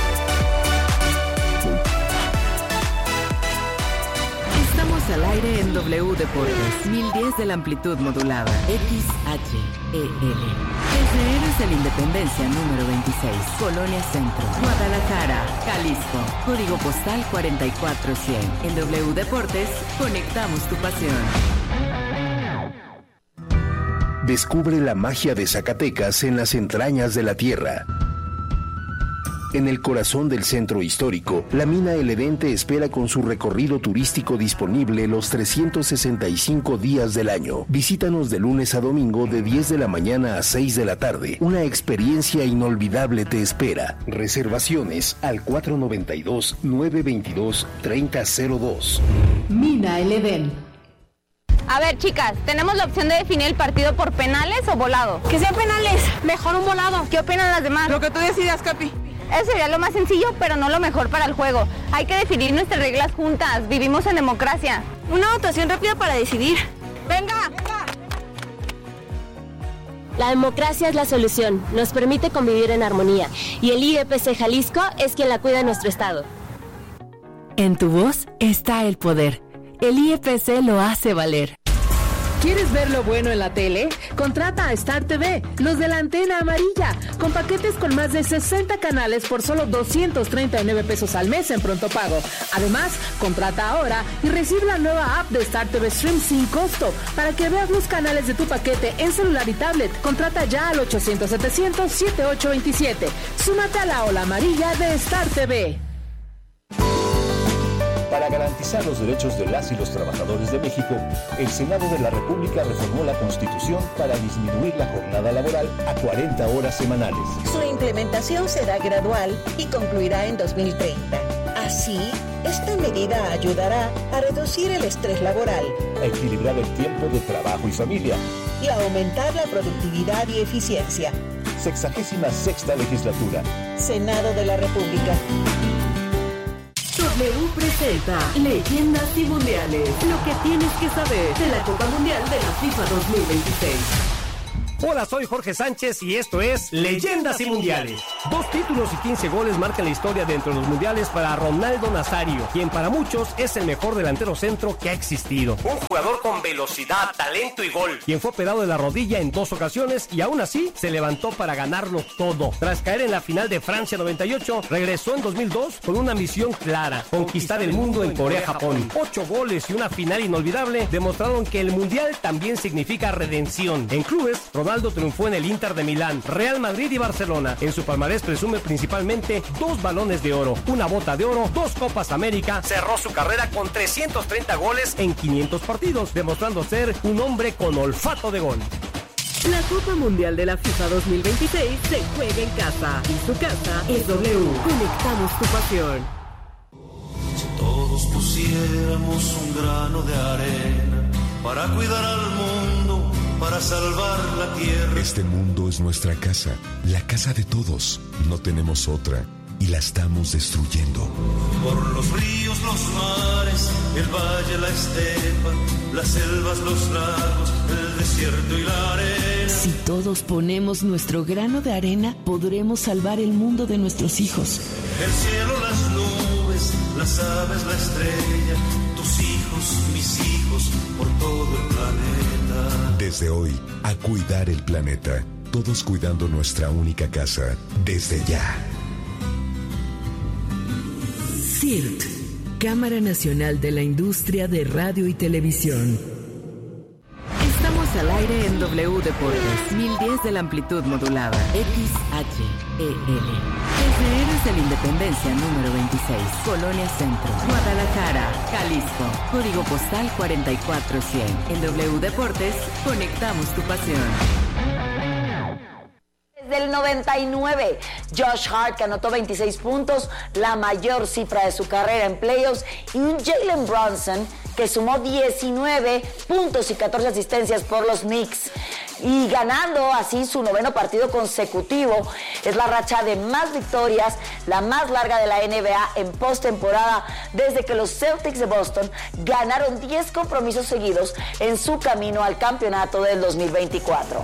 Estamos al aire en W Deportes, mil diez de la amplitud modulada, X H E L. Desde Héroes de la Independencia número veintiséis, Colonia Centro, Guadalajara, Jalisco, código postal cuarenta y cuatro cien. En W Deportes, conectamos tu pasión. Descubre la magia de Zacatecas en las entrañas de la tierra. En el corazón del centro histórico, la mina El Edén te espera con su recorrido turístico disponible los trescientos sesenta y cinco días del año. Visítanos de lunes a domingo de diez de la mañana a seis de la tarde. Una experiencia inolvidable te espera. Reservaciones al cuatro noventa y dos, nueve veintidós, treinta cero dos. Mina El Edén. A ver, chicas, tenemos la opción de definir el partido por penales o volado. Que sean penales, mejor un volado. ¿Qué opinan las demás? Lo que tú decidas, Capi. Eso sería lo más sencillo, pero no lo mejor para el juego. Hay que definir nuestras reglas juntas. Vivimos en democracia. Una votación rápida para decidir. ¡Venga! La democracia es la solución, nos permite convivir en armonía y el I E P C Jalisco es quien la cuida en nuestro estado. En tu voz está el poder. El I E P C lo hace valer. ¿Quieres ver lo bueno en la tele? Contrata a Star T V, los de la antena amarilla, con paquetes con más de sesenta canales por solo doscientos treinta y nueve pesos al mes en pronto pago. Además, contrata ahora y recibe la nueva app de Star T V Stream sin costo para que veas los canales de tu paquete en celular y tablet. Contrata ya al ochocientos, setecientos, setenta y ocho veintisiete. Súmate a la ola amarilla de Star T V. Para garantizar los derechos de las y los trabajadores de México, el Senado de la República reformó la Constitución para disminuir la jornada laboral a cuarenta horas semanales. Su implementación será gradual y concluirá en dos mil treinta. Así, esta medida ayudará a reducir el estrés laboral, a equilibrar el tiempo de trabajo y familia y a aumentar la productividad y eficiencia. Sexagésima sexta legislatura. Senado de la República. W presenta Leyendas y Mundiales. Lo que tienes que saber de la Copa Mundial de la FIFA dos mil veintiséis. Hola, soy Jorge Sánchez y esto es Leyendas y Mundiales. Dos títulos y quince goles marcan la historia dentro de los mundiales para Ronaldo Nazario, quien para muchos es el mejor delantero centro que ha existido. Un jugador con velocidad, talento y gol, quien fue operado de la rodilla en dos ocasiones y aún así se levantó para ganarlo todo. Tras caer en la final de Francia noventa y ocho, regresó en dos mil dos con una misión clara: conquistar el mundo en Corea-Japón. Ocho goles y una final inolvidable demostraron que el mundial también significa redención. En clubes, Ronaldo triunfó en el Inter de Milán, Real Madrid y Barcelona. En su palmarés presume principalmente dos balones de oro, una bota de oro, dos Copas América. Cerró su carrera con trescientos treinta goles en quinientos partidos, demostrando ser un hombre con olfato de gol. La Copa Mundial de la FIFA dos mil veintiséis se juega en casa y su casa es W. Conectamos tu pasión. Si todos pusiéramos un grano de arena para cuidar al mundo, para salvar la tierra. Este mundo es nuestra casa, la casa de todos. No tenemos otra y la estamos destruyendo. Por los ríos, los mares, el valle, la estepa, las selvas, los lagos, el desierto y la arena. Si todos ponemos nuestro grano de arena, podremos salvar el mundo de nuestros hijos. El cielo, las nubes, las aves, la estrella, tus hijos, mis hijos, por todo el planeta. Desde hoy, a cuidar el planeta. Todos cuidando nuestra única casa. Desde ya. C I R T, Cámara Nacional de la Industria de Radio y Televisión. Estamos al aire en W Deportes, mil diez de la amplitud modulada, X H E L. Desde Héroes de la Independencia número veintiséis, Colonia Centro, Guadalajara, Jalisco. Código postal cuarenta y cuatro cien. En W Deportes, conectamos tu pasión. Del noventa y nueve, Josh Hart, que anotó veintiséis puntos, la mayor cifra de su carrera en playoffs, y un Jalen Brunson que sumó diecinueve puntos y catorce asistencias por los Knicks, y ganando así su noveno partido consecutivo. Es la racha de más victorias, la más larga de la N B A en postemporada desde que los Celtics de Boston ganaron diez compromisos seguidos en su camino al campeonato del dos mil veinticuatro.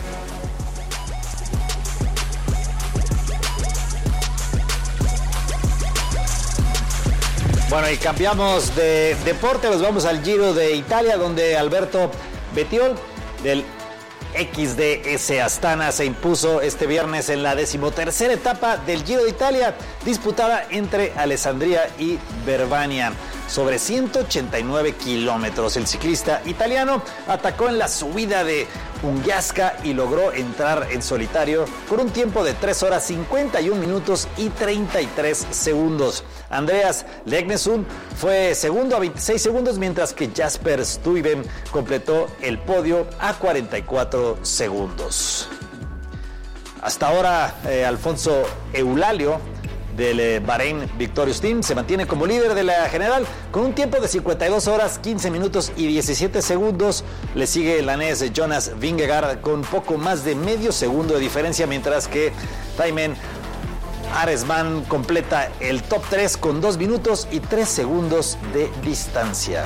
Bueno, y cambiamos de deporte, nos vamos al Giro de Italia, donde Alberto Bettiol del X D S Astana se impuso este viernes en la decimotercera etapa del Giro de Italia, disputada entre Alessandria y Verbania, sobre ciento ochenta y nueve kilómetros. El ciclista italiano atacó en la subida de Ungiasca y logró entrar en solitario con un tiempo de tres horas cincuenta y un minutos y treinta y tres segundos. Andreas Legnesund fue segundo a veintiséis segundos, mientras que Jasper Stuyven completó el podio a cuarenta y cuatro segundos. Hasta ahora, eh, Alfonso Eulalio del eh, Bahrein Victorious Team se mantiene como líder de la general con un tiempo de cincuenta y dos horas quince minutos y diecisiete segundos. Le sigue el danés Jonas Vingegaard con poco más de medio segundo de diferencia, mientras que Thymen Aresman completa el top tres con dos minutos y tres segundos de distancia.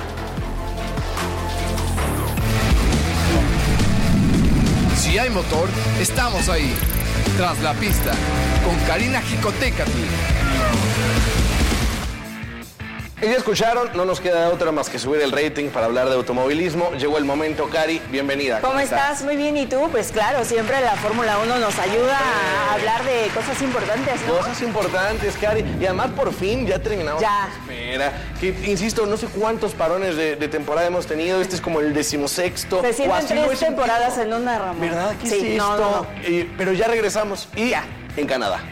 Si hay motor, estamos ahí. Tras la pista, con Karina Jicotecatl. Y ya escucharon, no nos queda otra más que subir el rating para hablar de automovilismo. Llegó el momento, Cari, bienvenida. ¿Cómo, ¿Cómo estás? estás? Muy bien, ¿y tú? Pues claro, siempre la Fórmula uno nos ayuda a hablar de cosas importantes, ¿no? Cosas importantes, Cari. Y además, por fin, ya terminamos. Ya. Espera, que, insisto, no sé cuántos parones de, de temporada hemos tenido. Este es como el decimosexto. Se sienten tres temporadas en una, Ramón. ¿Verdad? ¿Qué sí, es esto? No, no, no. Eh, pero ya regresamos. Y ya, en Canadá.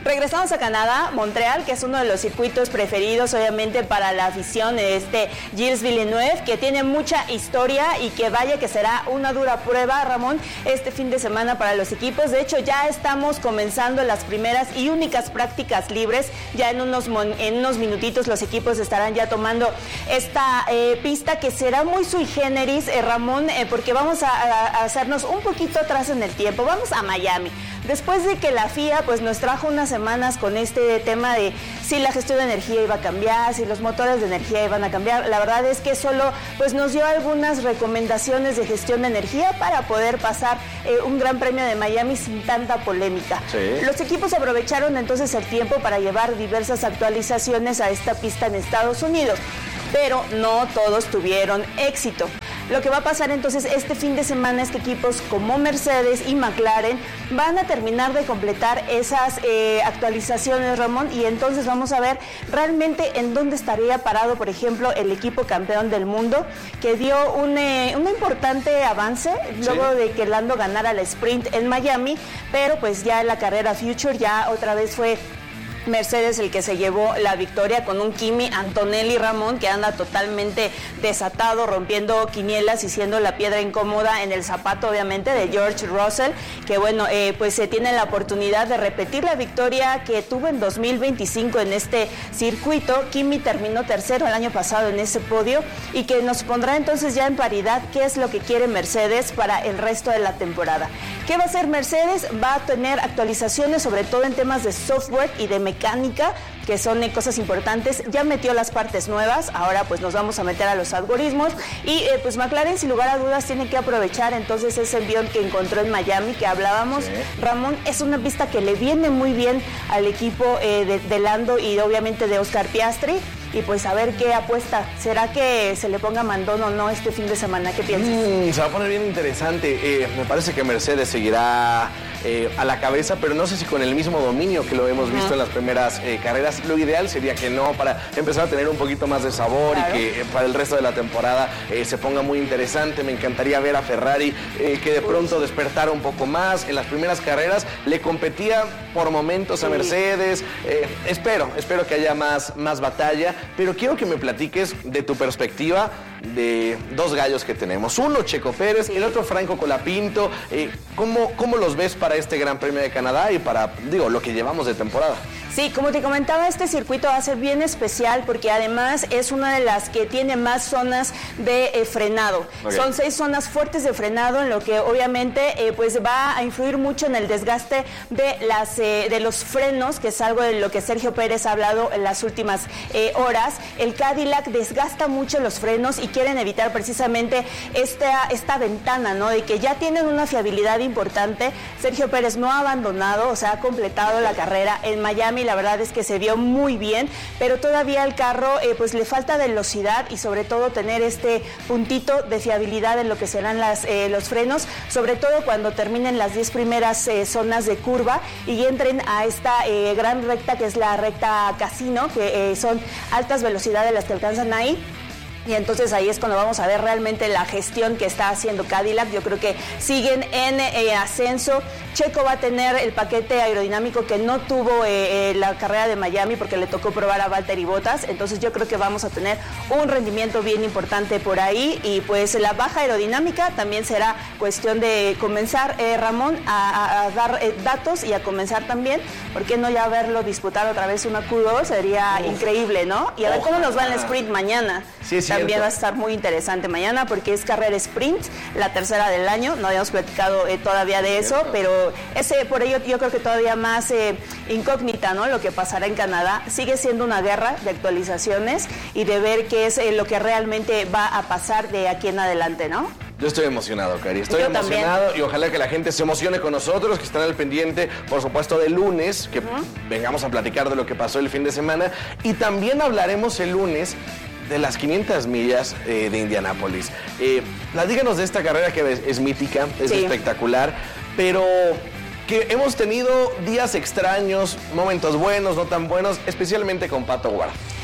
Regresamos a Canadá, Montreal, que es uno de los circuitos preferidos, obviamente, para la afición de este Gilles Villeneuve, que tiene mucha historia y que vaya que será una dura prueba, Ramón, este fin de semana para los equipos. De hecho, ya estamos comenzando las primeras y únicas prácticas libres. Ya en unos, en unos minutitos los equipos estarán ya tomando esta eh, pista que será muy sui generis, eh, Ramón, eh, porque vamos a, a hacernos un poquito atrás en el tiempo. Vamos a Miami. Después de que la F I A pues, nos trajo unas semanas con este tema de si la gestión de energía iba a cambiar, si los motores de energía iban a cambiar, la verdad es que solo pues, nos dio algunas recomendaciones de gestión de energía para poder pasar eh, un Gran Premio de Miami sin tanta polémica. Sí. Los equipos aprovecharon entonces el tiempo para llevar diversas actualizaciones a esta pista en Estados Unidos, pero no todos tuvieron éxito. Lo que va a pasar entonces este fin de semana es que equipos como Mercedes y McLaren van a terminar de completar esas eh, actualizaciones, Ramón, y entonces vamos a ver realmente en dónde estaría parado, por ejemplo, el equipo campeón del mundo, que dio un, eh, un importante avance luego sí. de que Lando ganara el sprint en Miami, pero pues ya en la carrera Future ya otra vez fue Mercedes el que se llevó la victoria con un Kimi Antonelli, Ramón, que anda totalmente desatado, rompiendo quinielas y siendo la piedra incómoda en el zapato, obviamente, de George Russell, que bueno, eh, pues se tiene la oportunidad de repetir la victoria que tuvo en dos mil veinticinco en este circuito. Kimi terminó tercero el año pasado en ese podio y que nos pondrá entonces ya en paridad qué es lo que quiere Mercedes para el resto de la temporada. ¿Qué va a hacer Mercedes? Va a tener actualizaciones, sobre todo en temas de software y de mecánica, que son eh, cosas importantes. Ya metió las partes nuevas, ahora pues nos vamos a meter a los algoritmos y eh, pues McLaren sin lugar a dudas tiene que aprovechar entonces ese envión que encontró en Miami que hablábamos. Sí. Ramón, es una pista que le viene muy bien al equipo eh, de, de Lando y obviamente de Oscar Piastri. Y pues a ver qué apuesta. ¿Será que se le ponga mandón o no este fin de semana? ¿Qué piensas? Mm, se va a poner bien interesante. Eh, me parece que Mercedes seguirá eh, a la cabeza, pero no sé si con el mismo dominio que lo hemos visto uh-huh. en las primeras eh, carreras. Lo ideal sería que no, para empezar a tener un poquito más de sabor claro. y que eh, para el resto de la temporada eh, se ponga muy interesante. Me encantaría ver a Ferrari eh, que de pronto despertara un poco más. En las primeras carreras le competía por momentos sí. a Mercedes. Eh, espero, espero que haya más, más batalla. Pero quiero que me platiques de tu perspectiva de dos gallos que tenemos. Uno, Checo Pérez, sí. el otro, Franco Colapinto. Eh, ¿cómo, ¿Cómo los ves para este Gran Premio de Canadá y para, digo, lo que llevamos de temporada? Sí, como te comentaba, este circuito va a ser bien especial porque además es una de las que tiene más zonas de eh, frenado. Okay. Son seis zonas fuertes de frenado, en lo que obviamente eh, pues va a influir mucho en el desgaste de, las, eh, de los frenos, que es algo de lo que Sergio Pérez ha hablado en las últimas eh, horas. El Cadillac desgasta mucho los frenos y quieren evitar precisamente esta, esta ventana, ¿no? De que ya tienen una fiabilidad importante. Sergio Pérez no ha abandonado, o sea, ha completado la carrera en Miami. La verdad es que se vio muy bien, pero todavía al carro eh, pues le falta velocidad y sobre todo tener este puntito de fiabilidad en lo que serán las, eh, los frenos, sobre todo cuando terminen las diez primeras eh, zonas de curva y entren a esta eh, gran recta que es la recta Casino, que eh, son altas velocidades las que alcanzan ahí. Y entonces ahí es cuando vamos a ver realmente la gestión que está haciendo Cadillac. Yo creo que siguen en eh, ascenso. Checo va a tener el paquete aerodinámico que no tuvo eh, eh, la carrera de Miami porque le tocó probar a Valtteri Bottas. Entonces yo creo que vamos a tener un rendimiento bien importante por ahí. Y pues la baja aerodinámica también será cuestión de comenzar, eh, Ramón, a, a, a dar eh, datos y a comenzar también. ¿Por qué no ya verlo disputar otra vez una Q dos? Sería Uf. increíble, ¿no? Y a ver cómo nos va en el sprint mañana. Sí, es También cierto. va a estar muy interesante mañana porque es carrera sprint, la tercera del año. No habíamos platicado eh, todavía de eso, pero ese por ello yo creo que todavía más eh, incógnita, ¿no? Lo que pasará en Canadá. Sigue siendo una guerra de actualizaciones y de ver qué es eh, lo que realmente va a pasar de aquí en adelante, ¿no? Yo estoy emocionado, Cari. Estoy Yo emocionado también. Y ojalá que la gente se emocione con nosotros, que están al pendiente, por supuesto, del lunes, que uh-huh. vengamos a platicar de lo que pasó el fin de semana. Y también hablaremos el lunes de las quinientas millas eh, de Indianápolis. Eh, platícanos de esta carrera que es, es mítica, es sí. espectacular, pero que hemos tenido días extraños, momentos buenos, no tan buenos, especialmente con Pato Ward.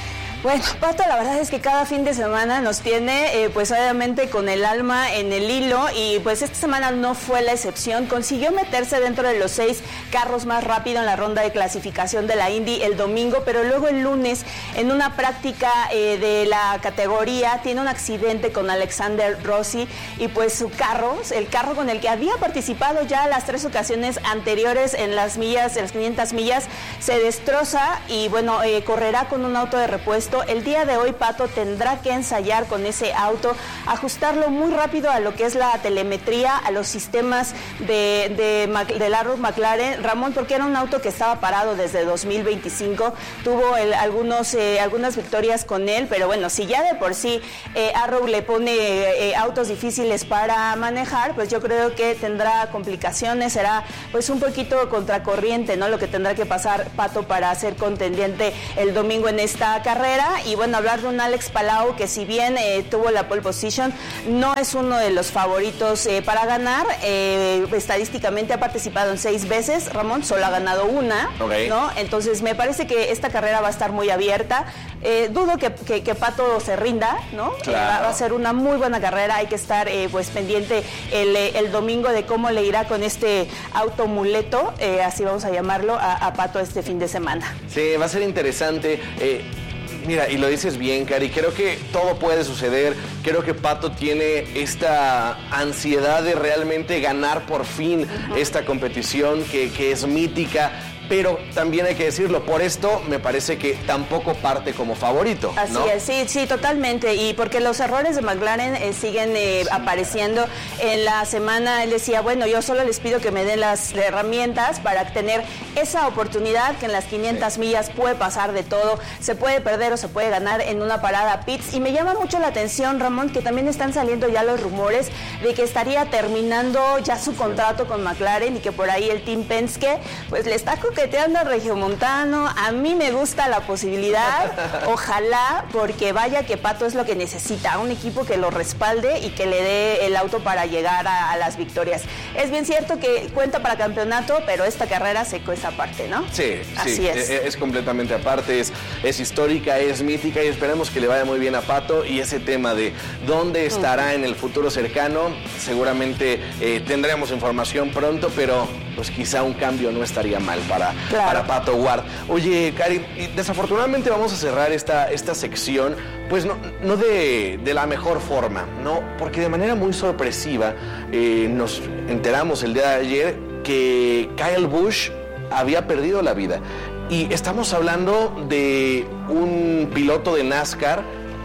Bueno, Pato, la verdad es que cada fin de semana nos tiene, eh, pues obviamente con el alma en el hilo, y pues esta semana no fue la excepción. Consiguió meterse dentro de los seis carros más rápido en la ronda de clasificación de la Indy el domingo, pero luego el lunes, en una práctica eh, de la categoría, tiene un accidente con Alexander Rossi, y pues su carro, el carro con el que había participado ya las tres ocasiones anteriores en las millas, en las quinientas millas, se destroza y bueno, eh, correrá con un auto de repuesto. El día de hoy Pato tendrá que ensayar con ese auto, ajustarlo muy rápido a lo que es la telemetría, a los sistemas de, de, de Arrow McLaren, Ramón, porque era un auto que estaba parado desde dos mil veinticinco, tuvo el, algunos, eh, algunas victorias con él, pero bueno, si ya de por sí eh, Arrow le pone eh, autos difíciles para manejar, pues yo creo que tendrá complicaciones, será pues un poquito contracorriente, ¿no? Lo que tendrá que pasar Pato para ser contendiente el domingo en esta carrera. Y bueno, hablar de un Alex Palau que si bien eh, tuvo la pole position, no es uno de los favoritos eh, para ganar. Eh, estadísticamente ha participado en seis veces, Ramón, solo ha ganado una, okay, ¿no? Entonces me parece que esta carrera va a estar muy abierta. Eh, dudo que, que, que Pato se rinda, ¿no? Claro. Eh, va, va a ser una muy buena carrera, hay que estar eh, pues pendiente el, el domingo de cómo le irá con este automuleto, eh, así vamos a llamarlo, a, a Pato este fin de semana. Sí, va a ser interesante. Eh... Mira, y lo dices bien, Cari, creo que todo puede suceder, creo que Pato tiene esta ansiedad de realmente ganar por fin uh-huh. esta competición que, que es mítica, pero también hay que decirlo, por esto me parece que tampoco parte como favorito, ¿no? Así es, sí, sí, totalmente, y porque los errores de McLaren eh, siguen eh, sí. apareciendo. En la semana él decía, bueno, yo solo les pido que me den las herramientas para tener esa oportunidad, que en las quinientas sí. millas puede pasar de todo, se puede perder o se puede ganar en una parada pits, y me llama mucho la atención, Ramón, que también están saliendo ya los rumores de que estaría terminando ya su contrato con McLaren, y que por ahí el Team Penske pues le está coqueteando al regiomontano. A mí me gusta la posibilidad, ojalá, porque vaya que Pato es lo que necesita, un equipo que lo respalde y que le dé el auto para llegar a, a las victorias. Es bien cierto que cuenta para campeonato, pero esta carrera se cuesta aparte, ¿no? Sí, así sí, es. es. Es completamente aparte, es, es histórica, es mítica, y esperemos que le vaya muy bien a Pato. Y ese tema de dónde estará en el futuro cercano, seguramente eh, tendremos información pronto, pero pues quizá un cambio no estaría mal para, claro. para Pato Ward. Oye, Cari, desafortunadamente vamos a cerrar esta, esta sección, pues no, no de, de la mejor forma, ¿no? Porque de manera muy sorpresiva eh, nos enteramos el día de ayer que Kyle Busch había perdido la vida. Y estamos hablando de un piloto de NASCAR,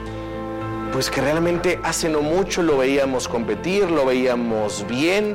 pues que realmente hace no mucho lo veíamos competir, lo veíamos bien,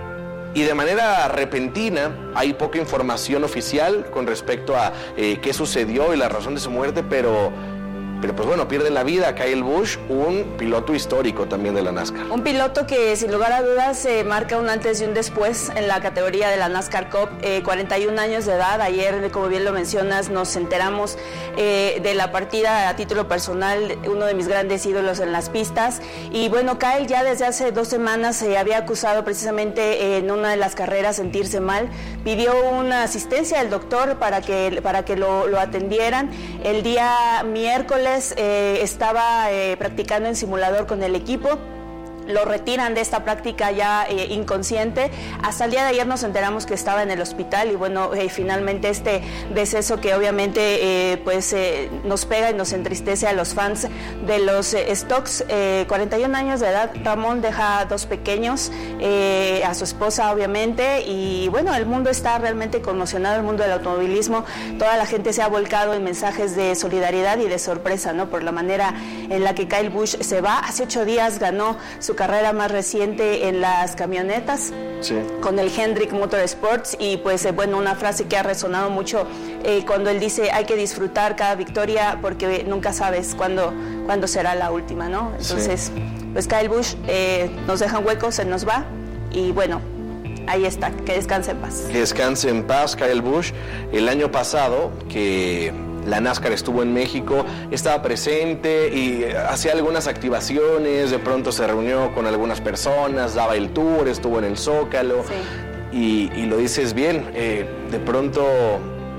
y de manera repentina hay poca información oficial con respecto a eh, qué sucedió y la razón de su muerte, pero... Pero pues bueno, pierde la vida Kyle Busch, un piloto histórico también de la NASCAR. Un piloto que sin lugar a dudas eh, marca un antes y un después en la categoría de la NASCAR Cup, eh, cuarenta y un años de edad. Ayer, como bien lo mencionas, nos enteramos eh, de la partida a título personal, uno de mis grandes ídolos en las pistas. Y bueno, Kyle ya desde hace dos semanas se eh, había acusado precisamente eh, en una de las carreras sentirse mal. Pidió una asistencia del doctor para que, para que lo, lo atendieran. El día miércoles Eh, estaba eh, practicando en simulador con el equipo. Lo retiran de esta práctica ya eh, inconsciente. Hasta el día de ayer nos enteramos que estaba en el hospital, y bueno, eh, finalmente este deceso que obviamente eh, pues eh, nos pega y nos entristece a los fans de los eh, Stocks. eh, cuarenta y un años de edad, Ramón, deja dos pequeños, eh, a su esposa obviamente, y bueno, el mundo está realmente conmocionado, el mundo del automovilismo, toda la gente se ha volcado en mensajes de solidaridad y de sorpresa, ¿no? Por la manera en la que Kyle Busch se va. Hace ocho días ganó su carrera más reciente en las camionetas, sí, con el Hendrick Motorsports, y pues eh, bueno, una frase que ha resonado mucho eh, cuando él dice: hay que disfrutar cada victoria porque nunca sabes cuándo, cuándo será la última, ¿no? Entonces, sí, pues Kyle Busch eh, nos deja un hueco, se nos va, y bueno, ahí está, que descanse en paz. Que descanse en paz Kyle Busch. El año pasado, que la NASCAR estuvo en México, estaba presente y hacía algunas activaciones, de pronto se reunió con algunas personas, daba el tour, estuvo en el Zócalo, sí, y, y lo dices bien, eh, de pronto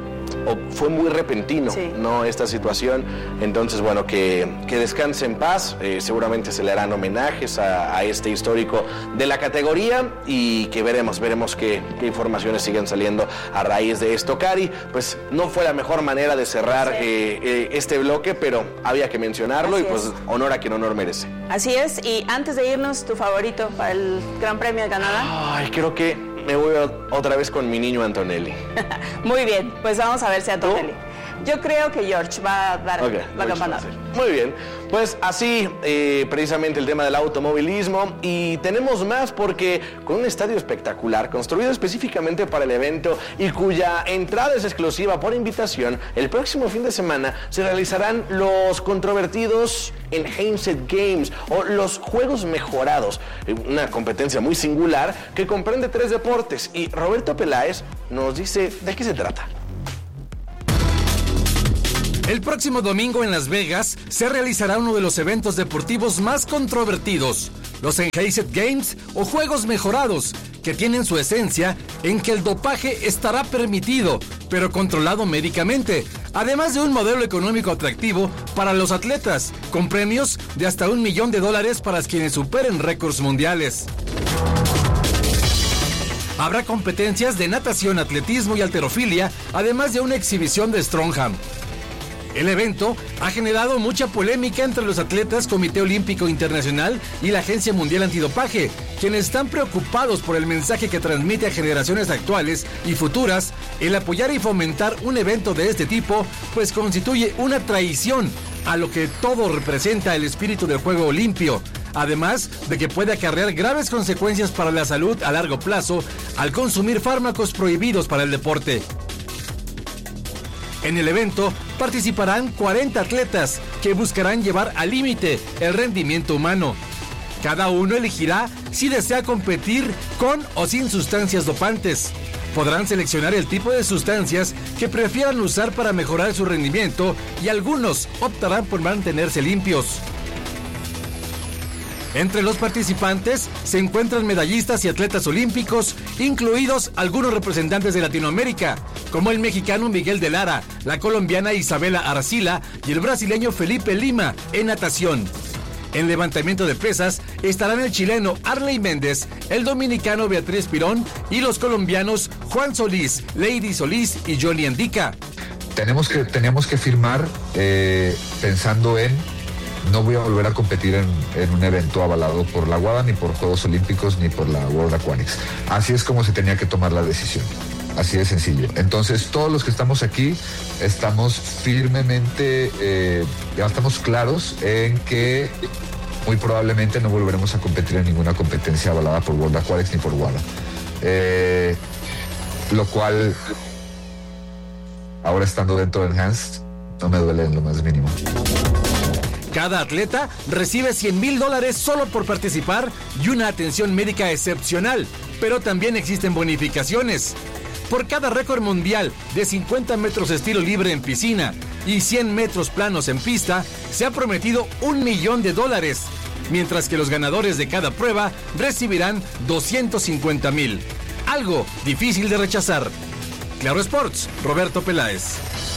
o fue muy repentino, sí. ¿no? Esta situación. Entonces, bueno, que, que descanse en paz. Eh, seguramente se le harán homenajes a, a este histórico de la categoría y que veremos, veremos qué, qué informaciones siguen saliendo a raíz de esto. Cari, pues no fue la mejor manera de cerrar sí. eh, eh, este bloque, pero había que mencionarlo. Así y pues es. Honor a quien honor merece. Así es, y antes de irnos, tu favorito para el Gran Premio de Canadá. Ay, creo que me voy otra vez con mi niño Antonelli. Muy bien, pues vamos a ver si Antonelli. ¿Tú? Yo creo que George va a dar okay, la campanada. Muy bien, pues así eh, precisamente el tema del automovilismo, y tenemos más porque con un estadio espectacular construido específicamente para el evento y cuya entrada es exclusiva por invitación, el próximo fin de semana se realizarán los controvertidos Enhanced Games o los Juegos Mejorados, una competencia muy singular que comprende tres deportes, y Roberto Peláez nos dice de qué se trata. El próximo domingo en Las Vegas se realizará uno de los eventos deportivos más controvertidos, los Enhanced Games o Juegos Mejorados, que tienen su esencia en que el dopaje estará permitido, pero controlado médicamente, además de un modelo económico atractivo para los atletas, con premios de hasta un millón de dólares para quienes superen récords mundiales. Habrá competencias de natación, atletismo y halterofilia, además de una exhibición de Strongman. El evento ha generado mucha polémica entre los atletas, Comité Olímpico Internacional y la Agencia Mundial Antidopaje, quienes están preocupados por el mensaje que transmite a generaciones actuales y futuras el apoyar y fomentar un evento de este tipo, pues constituye una traición a lo que todo representa el espíritu del juego limpio, además de que puede acarrear graves consecuencias para la salud a largo plazo al consumir fármacos prohibidos para el deporte. En el evento participarán cuarenta atletas que buscarán llevar al límite el rendimiento humano. Cada uno elegirá si desea competir con o sin sustancias dopantes. Podrán seleccionar el tipo de sustancias que prefieran usar para mejorar su rendimiento y algunos optarán por mantenerse limpios. Entre los participantes se encuentran medallistas y atletas olímpicos, incluidos algunos representantes de Latinoamérica, como el mexicano Miguel de Lara, la colombiana Isabela Arcila y el brasileño Felipe Lima en natación. En levantamiento de pesas estarán el chileno Arley Méndez, el dominicano Beatriz Pirón y los colombianos Juan Solís, Lady Solís y Johnny Andica. Tenemos que, tenemos que firmar eh, pensando en no voy a volver a competir en, en un evento avalado por la WADA, ni por Juegos Olímpicos, ni por la World Aquatics. Así es como se tenía que tomar la decisión. Así de sencillo. Entonces, todos los que estamos aquí estamos firmemente, eh, ya estamos claros en que muy probablemente no volveremos a competir en ninguna competencia avalada por World Aquatics ni por WADA. Eh, lo cual, ahora estando dentro de Enhanced, no me duele en lo más mínimo. Cada atleta recibe cien mil dólares solo por participar y una atención médica excepcional, pero también existen bonificaciones. Por cada récord mundial de cincuenta metros estilo libre en piscina y cien metros planos en pista, se ha prometido un millón de dólares, mientras que los ganadores de cada prueba recibirán doscientos cincuenta mil. Algo difícil de rechazar. Claro Sports, Roberto Peláez.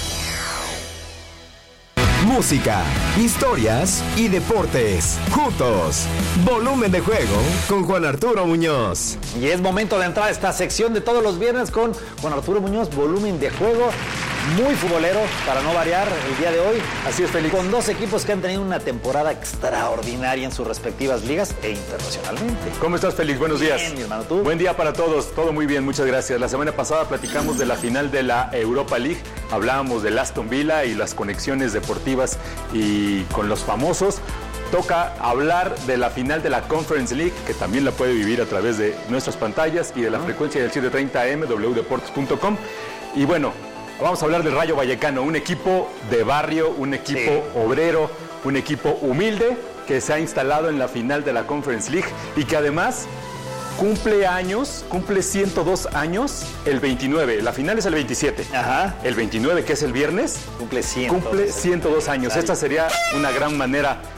Música, historias y deportes. Juntos. Volumen de juego con Juan Arturo Muñoz. Y es momento de entrar a esta sección de todos los viernes con Juan Arturo Muñoz. Volumen de juego. Muy futbolero, para no variar el día de hoy. Así es, Félix. Con dos equipos que han tenido una temporada extraordinaria en sus respectivas ligas e internacionalmente. ¿Cómo estás, Félix? Buenos bien, días. Mi hermano, ¿tú? Buen día para todos. Todo muy bien, muchas gracias. La semana pasada platicamos de la final de la Europa League. Hablábamos del Aston Villa y las conexiones deportivas y con los famosos. Toca hablar de la final de la Conference League, que también la puede vivir a través de nuestras pantallas y de la uh-huh. frecuencia del siete treinta A M, doble u deportes punto com. Y bueno, vamos a hablar del Rayo Vallecano, un equipo de barrio, un equipo sí. obrero, un equipo humilde que se ha instalado en la final de la Conference League y que además cumple años, cumple ciento dos años el veintinueve. La final es el veintisiete. Ajá. El veintinueve, que es el viernes, cumple, cien, cumple ciento dos años. Esta sería una gran manera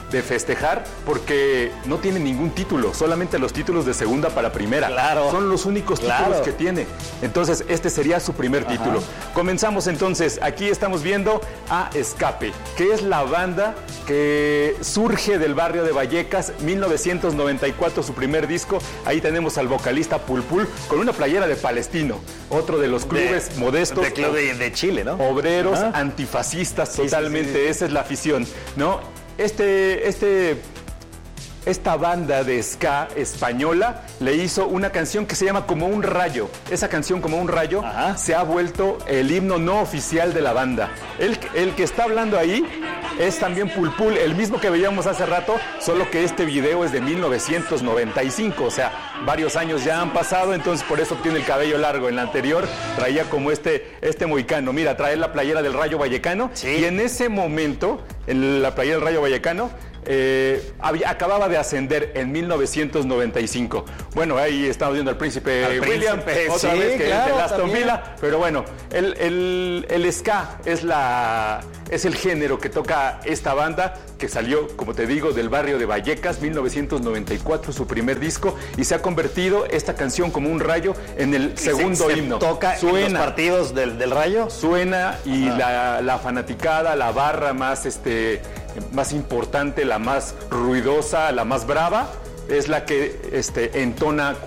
de festejar porque no tiene ningún título, solamente los títulos de segunda para primera. Claro. Son los únicos títulos Claro. que tiene. Entonces, este sería su primer Ajá. título. Comenzamos entonces. Aquí estamos viendo a Escape, que es la banda que surge del barrio de Vallecas, mil novecientos noventa y cuatro, su primer disco. Ahí tenemos al vocalista Pulpul con una playera de Palestino, otro de los clubes De- modestos. de club de- de Chile, ¿no? Obreros, Ajá. antifascistas, Sí, sí, totalmente. sí, sí. Esa es la afición, ¿no? Este, este, esta banda de ska española le hizo una canción que se llama Como un rayo. Esa canción, Como un rayo, se ha vuelto el himno no oficial de la banda. El, el que está hablando ahí es también Pulpul, el mismo que veíamos hace rato, solo que este video es de mil novecientos noventa y cinco, o sea, varios años ya han pasado, entonces por eso tiene el cabello largo. En la anterior traía como este, este mohicano. Mira, trae la playera del Rayo Vallecano, y en ese momento, en la playera del Rayo Vallecano, Eh, había, acababa de ascender en mil novecientos noventa y cinco. Bueno, ahí estamos viendo al príncipe Al William, príncipe, otra sí, vez que claro, es de Aston también. Villa, pero bueno, el, el, el ska es, la, es el género que toca esta banda, que salió, como te digo, del barrio de Vallecas, mil novecientos noventa y cuatro, su primer disco, y se ha convertido esta canción Como un rayo en el ¿Y se- segundo se himno. toca en los partidos del, del Rayo? Suena y la, la fanaticada, la barra más, este, más importante, la más ruidosa, la más brava, es la que este, entona